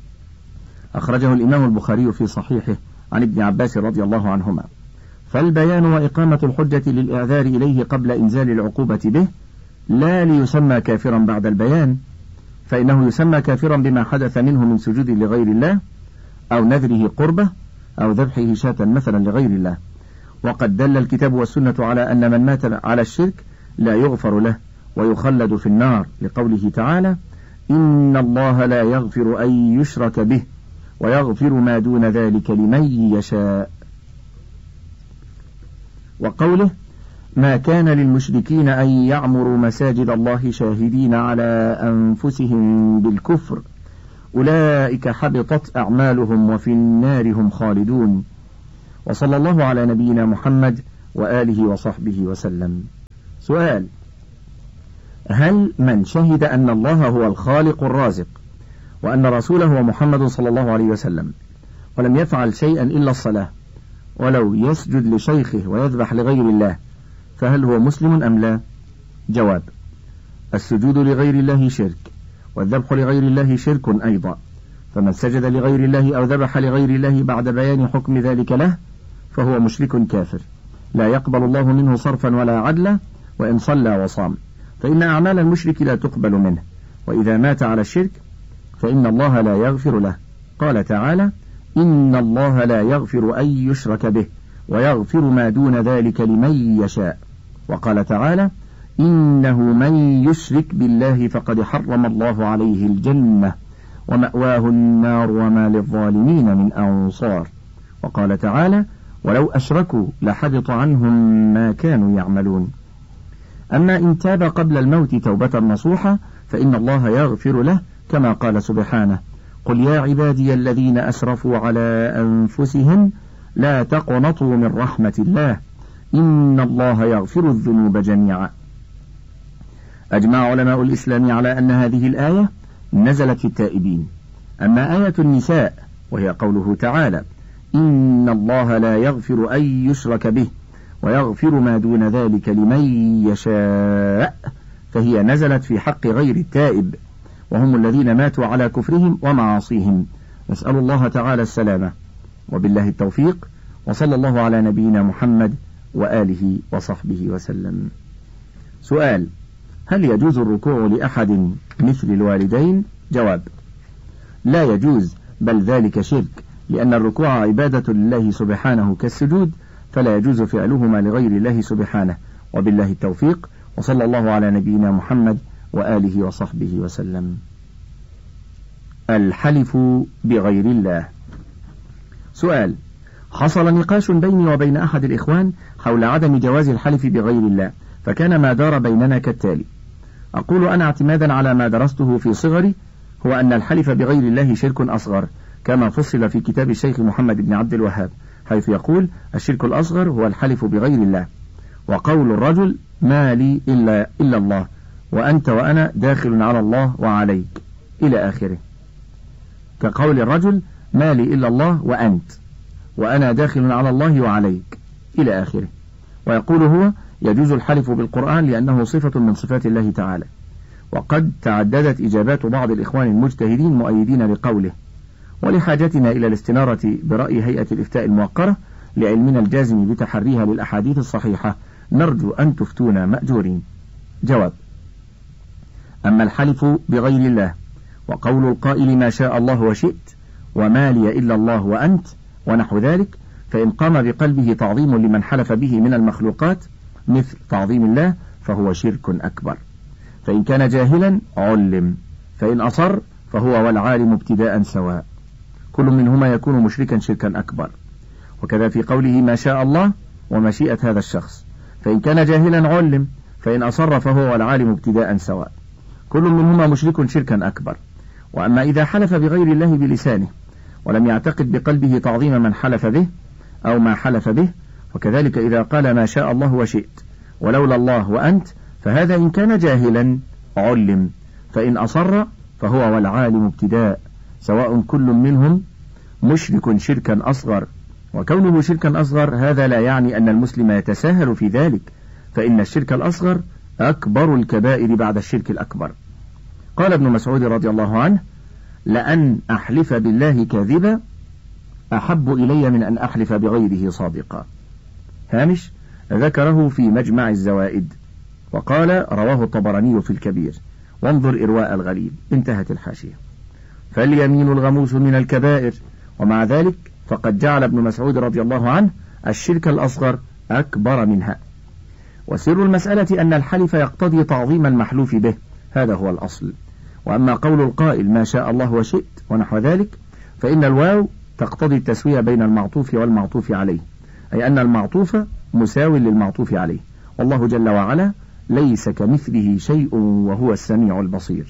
أخرجه الإمام البخاري في صحيحه عن ابن عباس رضي الله عنهما. فالبيان وإقامة الحجة للإعذار إليه قبل إنزال العقوبة به، لا ليسمى كافرا بعد البيان، فإنه يسمى كافرا بما حدث منه من سجود لغير الله أو نذره قربة أو ذبحه شاة مثلا لغير الله. وقد دل الكتاب والسنة على أن من مات على الشرك لا يغفر له ويخلد في النار، لقوله تعالى: إن الله لا يغفر أن يشرك به ويغفر ما دون ذلك لمن يشاء. وقوله: ما كان للمشركين أن يعمروا مساجد الله شاهدين على أنفسهم بالكفر أولئك حبطت أعمالهم وفي النار هم خالدون. وصلى الله على نبينا محمد وآله وصحبه وسلم. سؤال: هل من شهد أن الله هو الخالق الرازق وأن رسوله هو محمد صلى الله عليه وسلم ولم يفعل شيئا إلا الصلاة ولو يسجد لشيخه ويذبح لغير الله فهل هو مسلم أم لا؟ جواب: السجود لغير الله شرك والذبح لغير الله شرك أيضا، فمن سجد لغير الله أو ذبح لغير الله بعد بيان حكم ذلك له فهو مشرك كافر لا يقبل الله منه صرفا ولا عدلا وإن صلى وصام، فإن أعمال المشرك لا تقبل منه، وإذا مات على الشرك فإن الله لا يغفر له. قال تعالى: إن الله لا يغفر أن يشرك به ويغفر ما دون ذلك لمن يشاء. وقال تعالى: إنه من يشرك بالله فقد حرم الله عليه الجنة ومأواه النار وما للظالمين من أنصار. وقال تعالى: ولو أشركوا لحبط عنهم ما كانوا يعملون. أما إن تاب قبل الموت توبة نصوحة فإن الله يغفر له، كما قال سبحانه: قل يا عبادي الذين أسرفوا على أنفسهم لا تقنطوا من رحمة الله إن الله يغفر الذنوب جميعا. أجمع علماء الإسلام على أن هذه الآية نزلت في التائبين. أما آية النساء وهي قوله تعالى: إن الله لا يغفر أن يشرك به ويغفر ما دون ذلك لمن يشاء، فهي نزلت في حق غير التائب وهم الذين ماتوا على كفرهم ومعاصيهم. نسأل الله تعالى السلامة، وبالله التوفيق، وصلى الله على نبينا محمد وآله وصحبه وسلم. سؤال: هل يجوز الركوع لأحد مثل الوالدين؟ جواب: لا يجوز، بل ذلك شرك، لأن الركوع عبادة لله سبحانه كالسجود، فلا يجوز فعلهما لغير الله سبحانه. وبالله التوفيق، وصلى الله على نبينا محمد وآله وصحبه وسلم. الحلف بغير الله. سؤال: حصل نقاش بيني وبين أحد الإخوان حول عدم جواز الحلف بغير الله، فكان ما دار بيننا كالتالي: أقول أنا اعتمادا على ما درسته في صغري هو أن الحلف بغير الله شرك أصغر، كما فصل في كتاب الشيخ محمد بن عبد الوهاب، حيث يقول: الشرك الأصغر هو الحلف بغير الله، وقول الرجل ما لي إلا, إلا الله وأنت وأنا داخل على الله وعليك إلى آخره، كقول الرجل ما لي إلا الله وأنت وأنا داخل على الله وعليك إلى آخره. ويقول هو: يجوز الحلف بالقرآن لأنه صفة من صفات الله تعالى. وقد تعددت إجابات بعض الإخوان المجتهدين مؤيدين لقوله، ولحاجتنا إلى الاستنارة برأي هيئة الإفتاء الموقرة لعلمنا الجازم بتحريها للأحاديث الصحيحة نرجو أن تفتونا مأجورين. جواب: أما الحلف بغير الله وقول القائل ما شاء الله وشئت وما لي إلا الله وأنت ونحو ذلك، فإن قام بقلبه تعظيم لمن حلف به من المخلوقات مثل تعظيم الله فهو شرك أكبر، فإن كان جاهلا علم، فإن أصر فهو والعالم ابتداء سواء، كل منهما يكون مشركا شركا أكبر. وكذا في قوله ما شاء الله ومشيئة هذا الشخص، فإن كان جاهلا علم، فإن أصر فهو والعالم ابتداء سواء، كل منهما مشرك شركا أكبر. وأما إذا حلف بغير الله بلسانه ولم يعتقد بقلبه تعظيم من حلف به أو ما حلف به، وكذلك إذا قال ما شاء الله وشئت ولولا الله وأنت، فهذا إن كان جاهلا علم، فإن أصر فهو والعالم ابتداء سواء، كل منهم مشرك شركا أصغر. وكونه شركا أصغر هذا لا يعني أن المسلم يتساهل في ذلك، فإن الشرك الأصغر أكبر الكبائر بعد الشرك الأكبر. قال ابن مسعود رضي الله عنه: لأن أحلف بالله كاذبا أحب إلي من أن أحلف بغيره صادقا. هامش ذكره في مجمع الزوائد، وقال رواه الطبراني في الكبير، وانظر إرواء الغليل. انتهت الحاشية. فاليمين الغموس من الكبائر، ومع ذلك فقد جعل ابن مسعود رضي الله عنه الشرك الأصغر أكبر منها. وسر المسألة أن الحلف يقتضي تعظيم المحلوف به، هذا هو الأصل. وأما قول القائل ما شاء الله وشئت ونحو ذلك، فإن الواو تقتضي التسوية بين المعطوف والمعطوف عليه، أي أن المعطوف مساو للمعطوف عليه، والله جل وعلا ليس كمثله شيء وهو السميع البصير.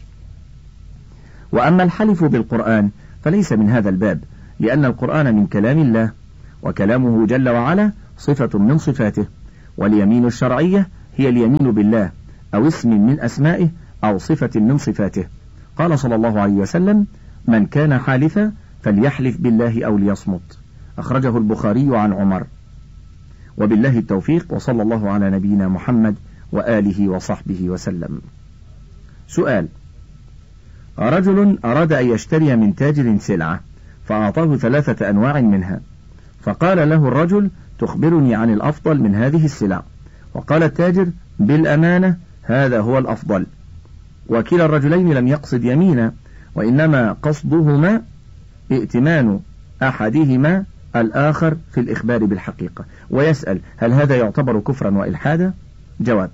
وأما الحلف بالقرآن فليس من هذا الباب، لأن القرآن من كلام الله، وكلامه جل وعلا صفة من صفاته، واليمين الشرعية هي اليمين بالله أو اسم من أسمائه أو صفة من صفاته. قال صلى الله عليه وسلم: من كان حالفا فليحلف بالله أو ليصمت. أخرجه البخاري عن عمر. وبالله التوفيق، وصلى الله على نبينا محمد وآله وصحبه وسلم. سؤال: رجل أراد أن يشتري من تاجر سلعة فأعطاه ثلاثة أنواع منها، فقال له الرجل: تخبرني عن الأفضل من هذه السلع؟ وقال التاجر: بالأمانة هذا هو الأفضل. وكلا الرجلين لم يقصد يمينا، وإنما قصدهما ائتمان أحدهما الآخر في الإخبار بالحقيقة. ويسأل: هل هذا يعتبر كفرا وإلحادا؟ جواب: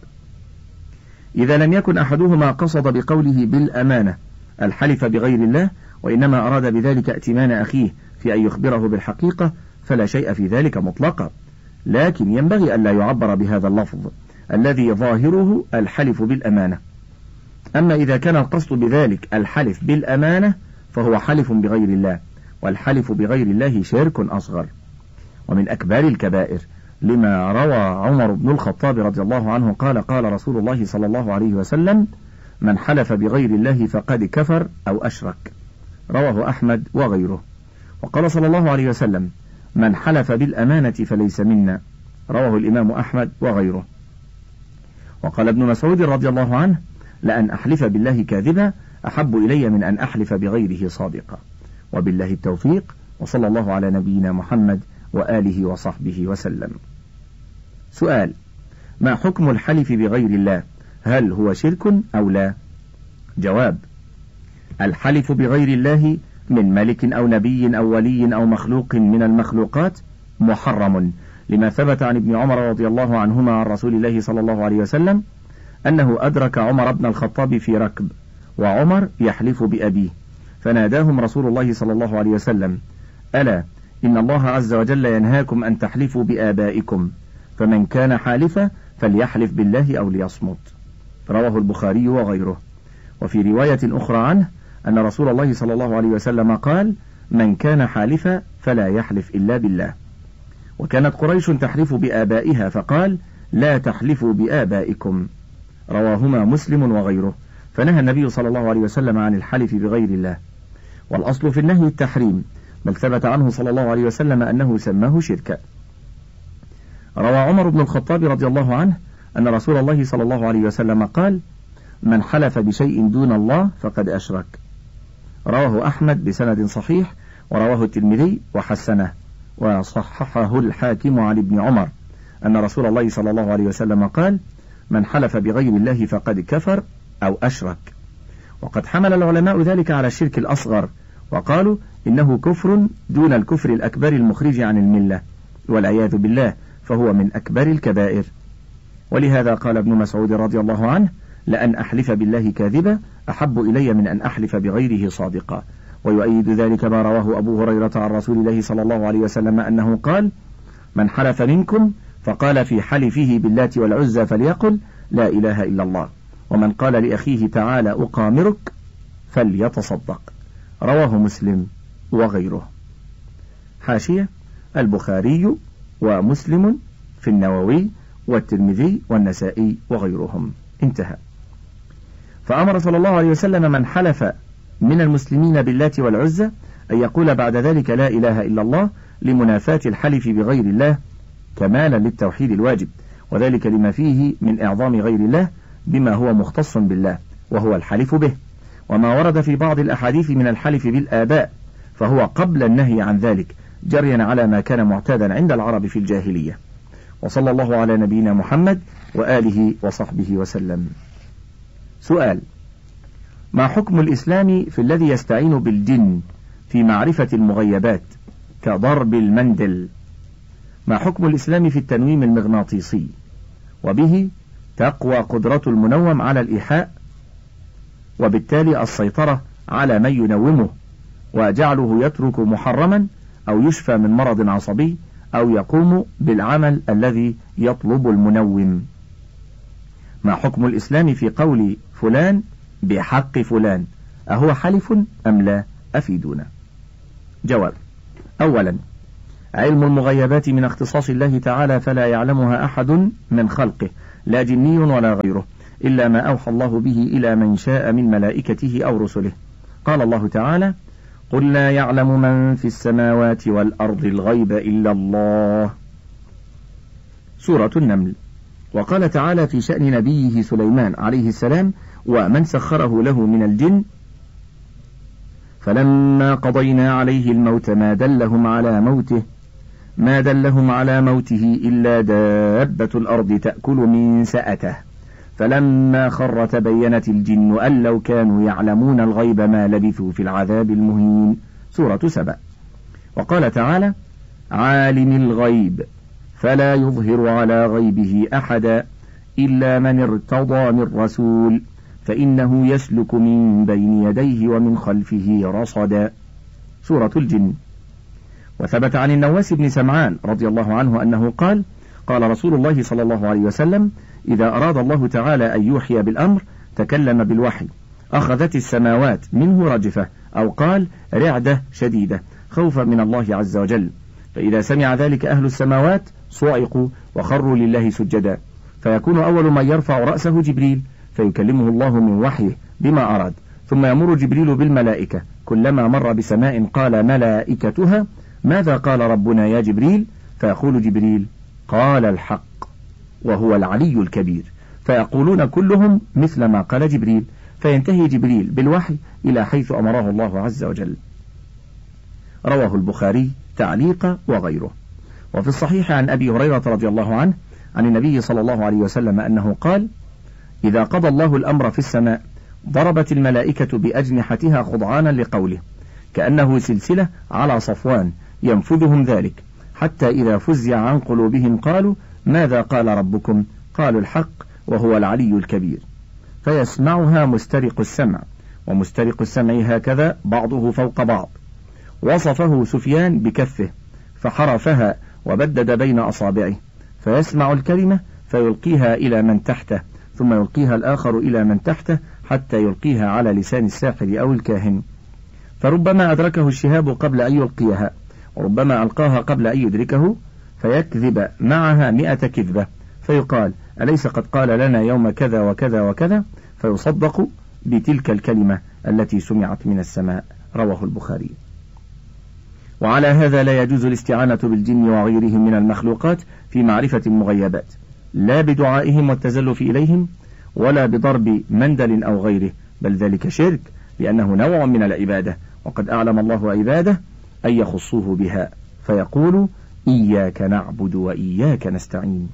إذا لم يكن أحدهما قصد بقوله بالأمانة الحلف بغير الله، وإنما أراد بذلك ائتمان أخيه في أن يخبره بالحقيقة، فلا شيء في ذلك مطلقا، لكن ينبغي أن لا يعبر بهذا اللفظ الذي ظاهره الحلف بالأمانة. أما إذا كان القصد بذلك الحلف بالأمانة فهو حلف بغير الله، والحلف بغير الله شرك أصغر ومن أكبر الكبائر، لما روى عمر بن الخطاب رضي الله عنه قال: قال رسول الله صلى الله عليه وسلم: من حلف بغير الله فقد كفر أو أشرك. رواه أحمد وغيره. وقال صلى الله عليه وسلم: من حلف بالأمانة فليس منا. رواه الإمام أحمد وغيره. وقال ابن مسعود رضي الله عنه: لأن أحلف بالله كاذبا أحب إلي من أن أحلف بغيره صادقا. وبالله التوفيق، وصلى الله على نبينا محمد وآله وصحبه وسلم. سؤال: ما حكم الحلف بغير الله؟ هل هو شرك أو لا؟ جواب: الحلف بغير الله من ملك أو نبي أو ولي أو مخلوق من المخلوقات محرم، لما ثبت عن ابن عمر رضي الله عنهما عن رسول الله صلى الله عليه وسلم أنه أدرك عمر بن الخطاب في ركب، وعمر يحلف بأبيه، فناداهم رسول الله صلى الله عليه وسلم: ألا إن الله عز وجل ينهاكم أن تحلفوا بآبائكم، فمن كان حالفا فليحلف بالله أو ليصمت. رواه البخاري وغيره. وفي رواية أخرى عنه أن رسول الله صلى الله عليه وسلم قال: من كان حالفا فلا يحلف إلا بالله. وكانت قريش تحلف بآبائها فقال: لا تحلفوا بآبائكم. رواهما مسلم وغيره. فنهى النبي صلى الله عليه وسلم عن الحلف بغير الله، والأصل في النهي التحريم، بل ثبت عنه صلى الله عليه وسلم أنه سماه شركا. روى عمر بن الخطاب رضي الله عنه أن رسول الله صلى الله عليه وسلم قال: من حلف بشيء دون الله فقد أشرك. رواه أحمد بسند صحيح، ورواه الترمذي وحسنه، وصححه الحاكم عن ابن عمر أن رسول الله صلى الله عليه وسلم قال: من حلف بغير الله فقد كفر أو أشرك. وقد حمل العلماء ذلك على الشرك الأصغر، وقالوا إنه كفر دون الكفر الأكبر المخرج عن الملة، والعياذ بالله، فهو من أكبر الكبائر. ولهذا قال ابن مسعود رضي الله عنه: لأن أحلف بالله كاذبا أحب إلي من أن أحلف بغيره صادقا. ويؤيد ذلك ما رواه أبو هريرة عن رسول الله صلى الله عليه وسلم أنه قال: من حلف منكم فقال في حلفه باللات والعزى فليقل لا إله إلا الله، ومن قال لأخيه تعالى أقامرك فليتصدق. رواه مسلم وغيره. حاشية: البخاري ومسلم في النووي والترمذي والنسائي وغيرهم. انتهى. فأمر صلى الله عليه وسلم من حلف من المسلمين باللات والعزى أن يقول بعد ذلك لا إله إلا الله، لمنافاة الحلف بغير الله كمالا للتوحيد الواجب، وذلك لما فيه من إعظام غير الله بما هو مختص بالله وهو الحلف به، وما ورد في بعض الأحاديث من الحلف بالآباء، فهو قبل النهي عن ذلك، جريا على ما كان معتادا عند العرب في الجاهلية. وصلى الله على نبينا محمد وآله وصحبه وسلم. سؤال: ما حكم الإسلام في الذي يستعين بالجن في معرفة المغيبات كضرب المندل؟ ما حكم الإسلام في التنويم المغناطيسي، وبه تقوى قدرة المنوم على الإيحاء، وبالتالي السيطرة على من ينومه، وجعله يترك محرما أو يشفى من مرض عصبي أو يقوم بالعمل الذي يطلب المنوم؟ ما حكم الإسلام في قول فلان بحق فلان؟ أهو حلف أم لا؟ أفيدونا. جواب: أولا، علم المغيبات من اختصاص الله تعالى، فلا يعلمها أحد من خلقه، لا جني ولا غيره، إلا ما أوحى الله به إلى من شاء من ملائكته أو رسله. قال الله تعالى: قل لا يعلم من في السماوات والأرض الغيب إلا الله. سورة النمل. وقال تعالى في شأن نبيه سليمان عليه السلام: ومن سخره له من الجن فلما قضينا عليه الموت ما دلهم على موته ما دلهم على موته إلا دابة الأرض تأكل من سأته فلما خر تبينت الجن أن لو كانوا يعلمون الغيب ما لبثوا في العذاب المهين. سورة سبأ. وقال تعالى: عالم الغيب فلا يظهر على غيبه أحدا إلا من ارتضى من رسول فإنه يسلك من بين يديه ومن خلفه رصدا. سورة الجن. وثبت عن النواس بن سمعان رضي الله عنه أنه قال: قال رسول الله صلى الله عليه وسلم: إذا أراد الله تعالى أن يوحي بالأمر تكلم بالوحي، أخذت السماوات منه رجفة، أو قال رعدة شديدة خوفا من الله عز وجل، فإذا سمع ذلك أهل السماوات صعقوا وخروا لله سجدا، فيكون أول من يرفع رأسه جبريل فيكلمه الله من وحيه بما أراد، ثم يمر جبريل بالملائكة، كلما مر بسماء قال ملائكتها: ماذا قال ربنا يا جبريل؟ فيقول جبريل: قال الحق وهو العلي الكبير، فيقولون كلهم مثل ما قال جبريل، فينتهي جبريل بالوحي إلى حيث أمره الله عز وجل. رواه البخاري تعليقا وغيره. وفي الصحيح عن أبي هريرة رضي الله عنه عن النبي صلى الله عليه وسلم أنه قال: إذا قضى الله الأمر في السماء ضربت الملائكة بأجنحتها خضعانا لقوله، كأنه سلسلة على صفوان ينفذهم ذلك، حتى إذا فزع عن قلوبهم قالوا: ماذا قال ربكم؟ قالوا الحق وهو العلي الكبير، فيسمعها مسترق السمع، ومسترق السمع هكذا بعضه فوق بعض. وصفه سفيان بكفه فحرفها وبدد بين أصابعه، فيسمع الكلمة فيلقيها إلى من تحته، ثم يلقيها الآخر إلى من تحته، حتى يلقيها على لسان الساحر أو الكاهن، فربما أدركه الشهاب قبل أن يلقيها، وربما ألقاها قبل أن يدركه، فيكذب معها مئة كذبة، فيقال: أليس قد قال لنا يوم كذا وكذا وكذا؟ فيصدق بتلك الكلمة التي سمعت من السماء. رواه البخاري. وعلى هذا لا يجوز الاستعانة بالجن وغيرهم من المخلوقات في معرفة المغيبات، لا بدعائهم والتزلف إليهم، ولا بضرب مندل أو غيره، بل ذلك شرك، لأنه نوع من العبادة، وقد أعلم الله عباده أن يخصوه بها، فيقول: إياك نعبد وإياك نستعين.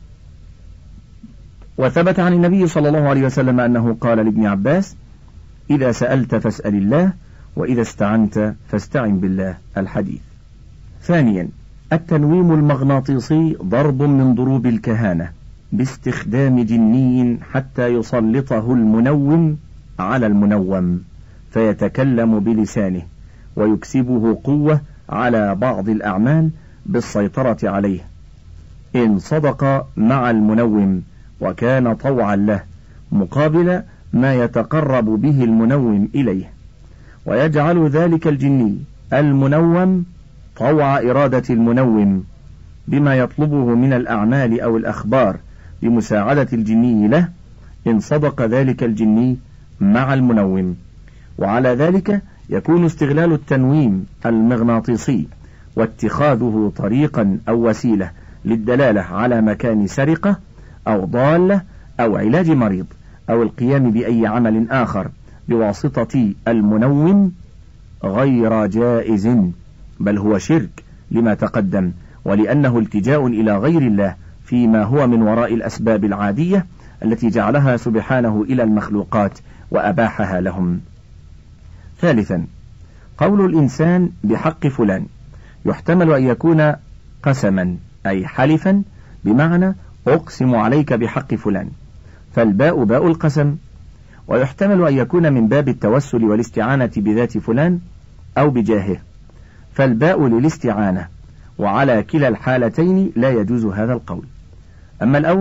وثبت عن النبي صلى الله عليه وسلم أنه قال لابن عباس: إذا سألت فاسأل الله، وإذا استعنت فاستعن بالله. الحديث. ثانيا، التنويم المغناطيسي ضرب من ضروب الكهانة باستخدام جني حتى يسلطه المنوم على المنوم فيتكلم بلسانه، ويكسبه قوة على بعض الأعمال بالسيطرة عليه، إن صدق مع المنوم وكان طوعا له مقابل ما يتقرب به المنوم إليه، ويجعل ذلك الجني المنوم طوع إرادة المنوم بما يطلبه من الأعمال أو الأخبار بمساعدة الجني له، إن صدق ذلك الجني مع المنوم. وعلى ذلك يكون استغلال التنويم المغناطيسي واتخاذه طريقا أو وسيلة للدلالة على مكان سرقة أو ضالة أو علاج مريض أو القيام بأي عمل آخر بواسطة المنوم غير جائز، بل هو شرك لما تقدم، ولأنه التجاء إلى غير الله فيما هو من وراء الأسباب العادية التي جعلها سبحانه إلى المخلوقات وأباحها لهم. ثالثا، قول الإنسان بحق فلان يحتمل أن يكون قسما أي حلفا، بمعنى أقسم عليك بحق فلان، فالباء باء القسم، ويحتمل أن يكون من باب التوسل والاستعانة بذات فلان أو بجاهه، فالباء للاستعانة، وعلى كلا الحالتين لا يجوز هذا القول. أما الأول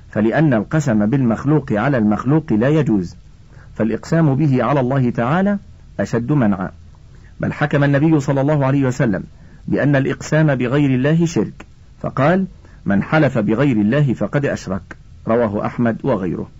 فلأن القسم بالمخلوق على المخلوق لا يجوز، فالإقسام به على الله تعالى أشد منعا. بل حكم النبي صلى الله عليه وسلم بأن الإقسام بغير الله شرك، فقال: من حلف بغير الله فقد أشرك. رواه أحمد وغيره.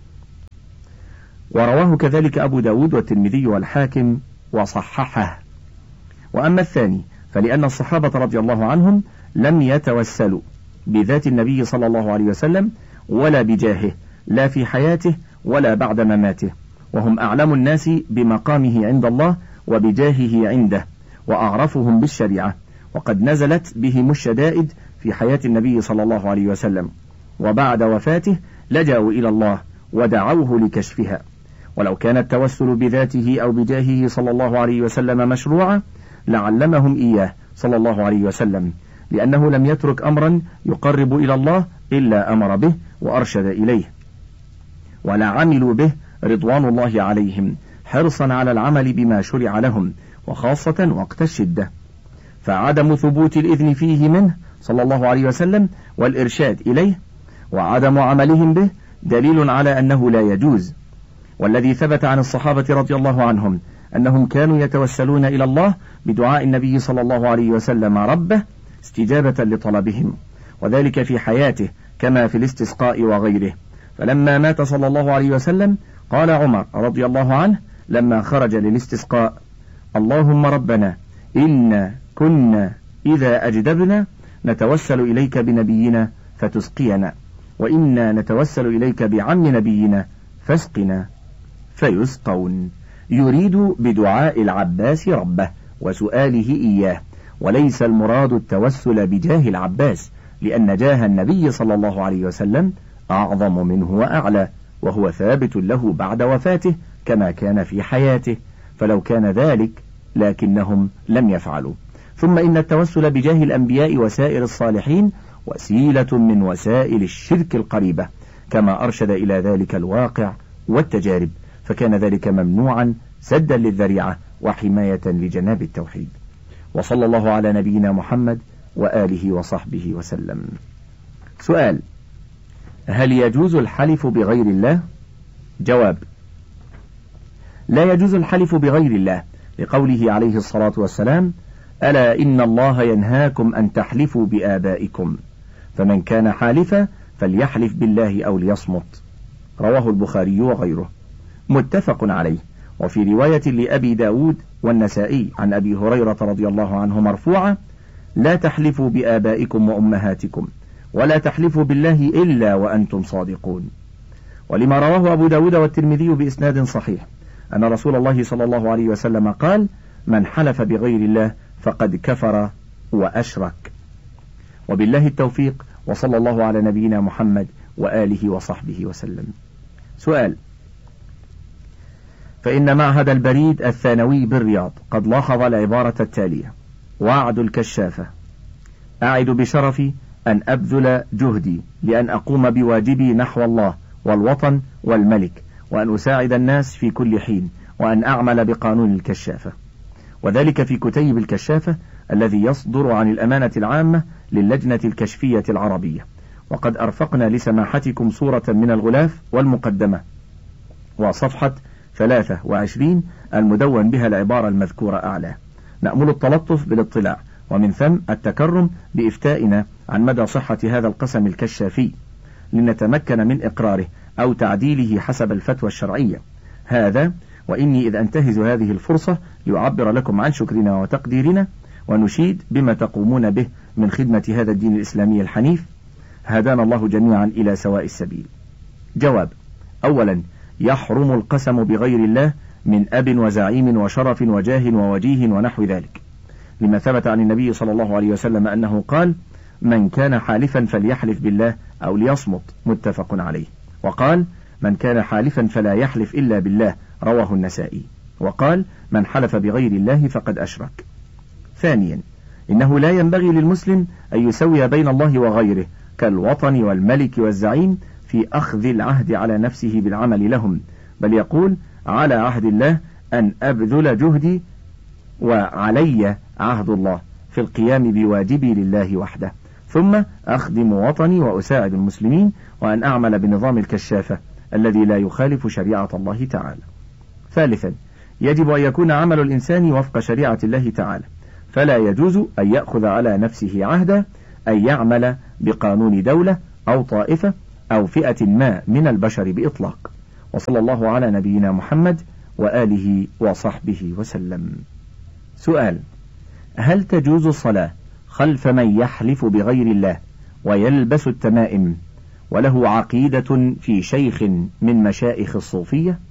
ورواه كذلك أبو داود والترمذي والحاكم وصححه. وأما الثاني فلأن الصحابة رضي الله عنهم لم يتوسلوا بذات النبي صلى الله عليه وسلم ولا بجاهه، لا في حياته ولا بعد مماته، وهم أعلم الناس بمقامه عند الله وبجاهه عنده، وأعرفهم بالشريعة، وقد نزلت بهم الشدائد في حياة النبي صلى الله عليه وسلم، وبعد وفاته لجأوا إلى الله ودعوه لكشفها. ولو كان التوسل بذاته أو بجاهه صلى الله عليه وسلم مشروعا لعلمهم إياه صلى الله عليه وسلم، لأنه لم يترك أمرا يقرب إلى الله إلا أمر به وأرشد إليه، ولا عملوا به رضوان الله عليهم حرصا على العمل بما شرع لهم، وخاصة وقت الشدة. فعدم ثبوت الإذن فيه منه صلى الله عليه وسلم والإرشاد إليه وعدم عملهم به دليل على أنه لا يجوز. والذي ثبت عن الصحابة رضي الله عنهم أنهم كانوا يتوسلون إلى الله بدعاء النبي صلى الله عليه وسلم ربه استجابة لطلبهم، وذلك في حياته كما في الاستسقاء وغيره. فلما مات صلى الله عليه وسلم قال عمر رضي الله عنه لما خرج للاستسقاء: اللهم ربنا إنا كنا إذا أجدبنا نتوسل إليك بنبينا فتسقينا، وإنا نتوسل إليك بعم نبينا فاسقنا فيسقون. يريد بدعاء العباس ربه وسؤاله إياه، وليس المراد التوسل بجاه العباس، لأن جاه النبي صلى الله عليه وسلم أعظم منه وأعلى، وهو ثابت له بعد وفاته كما كان في حياته، فلو كان ذلك لكنهم لم يفعلوا. ثم إن التوسل بجاه الأنبياء وسائر الصالحين وسيلة من وسائل الشرك القريبة، كما أرشد إلى ذلك الواقع والتجارب، فكان ذلك ممنوعا سدا للذريعة وحماية لجناب التوحيد. وصلى الله على نبينا محمد وآله وصحبه وسلم. سؤال: هل يجوز الحلف بغير الله؟ جواب: لا يجوز الحلف بغير الله، لقوله عليه الصلاة والسلام: ألا إن الله ينهاكم أن تحلفوا بآبائكم، فمن كان حالفا فليحلف بالله أو ليصمت. رواه البخاري وغيره، متفق عليه. وفي رواية لأبي داود والنسائي عن أبي هريرة رضي الله عنه مرفوعة: لا تحلفوا بآبائكم وأمهاتكم، ولا تحلفوا بالله إلا وأنتم صادقون. ولما رواه أبو داود والترمذي بإسناد صحيح أن رسول الله صلى الله عليه وسلم قال: من حلف بغير الله فقد كفر وأشرك. وبالله التوفيق، وصلى الله على نبينا محمد وآله وصحبه وسلم. سؤال: فإن معهد البريد الثانوي بالرياض قد لاحظ العبارة التالية: وعد الكشافة: أعد بشرفي أن أبذل جهدي لأن أقوم بواجبي نحو الله والوطن والملك، وأن أساعد الناس في كل حين، وأن أعمل بقانون الكشافة. وذلك في كتيب الكشافة الذي يصدر عن الأمانة العامة للجنة الكشفية العربية. وقد أرفقنا لسماحتكم صورة من الغلاف والمقدمة وصفحة ثلاثة وعشرين المدون بها العبارة المذكورة أعلى. نأمل التلطف بالاطلاع، ومن ثم التكرم بإفتائنا عن مدى صحة هذا القسم الكشافي، لنتمكن من إقراره أو تعديله حسب الفتوى الشرعية. هذا وإني إذ أنتهز هذه الفرصة لأعبر لكم عن شكرنا وتقديرنا، ونشيد بما تقومون به من خدمة هذا الدين الإسلامي الحنيف. هدانا الله جميعا إلى سواء السبيل. جواب: أولا، يحرم القسم بغير الله من أب وزعيم وشرف وجاه ووجيه ونحو ذلك، لما ثبت عن النبي صلى الله عليه وسلم أنه قال: من كان حالفا فليحلف بالله أو ليصمت، متفق عليه. وقال: من كان حالفا فلا يحلف إلا بالله، رواه النسائي. وقال: من حلف بغير الله فقد أشرك. ثانيا، إنه لا ينبغي للمسلم أن يسوي بين الله وغيره كالوطن والملك والزعيم في أخذ العهد على نفسه بالعمل لهم، بل يقول: على عهد الله أن أبذل جهدي، وعلي عهد الله في القيام بواجبي لله وحده، ثم أخدم وطني وأساعد المسلمين، وأن أعمل بنظام الكشافة الذي لا يخالف شريعة الله تعالى. ثالثا، يجب أن يكون عمل الإنسان وفق شريعة الله تعالى، فلا يجوز أن يأخذ على نفسه عهدا أن يعمل بقانون دولة أو طائفة أو فئة ما من البشر بإطلاق. وصلى الله على نبينا محمد وآله وصحبه وسلم. سؤال: هل تجوز الصلاة خلف من يحلف بغير الله ويلبس التمائم وله عقيدة في شيخ من مشائخ الصوفية؟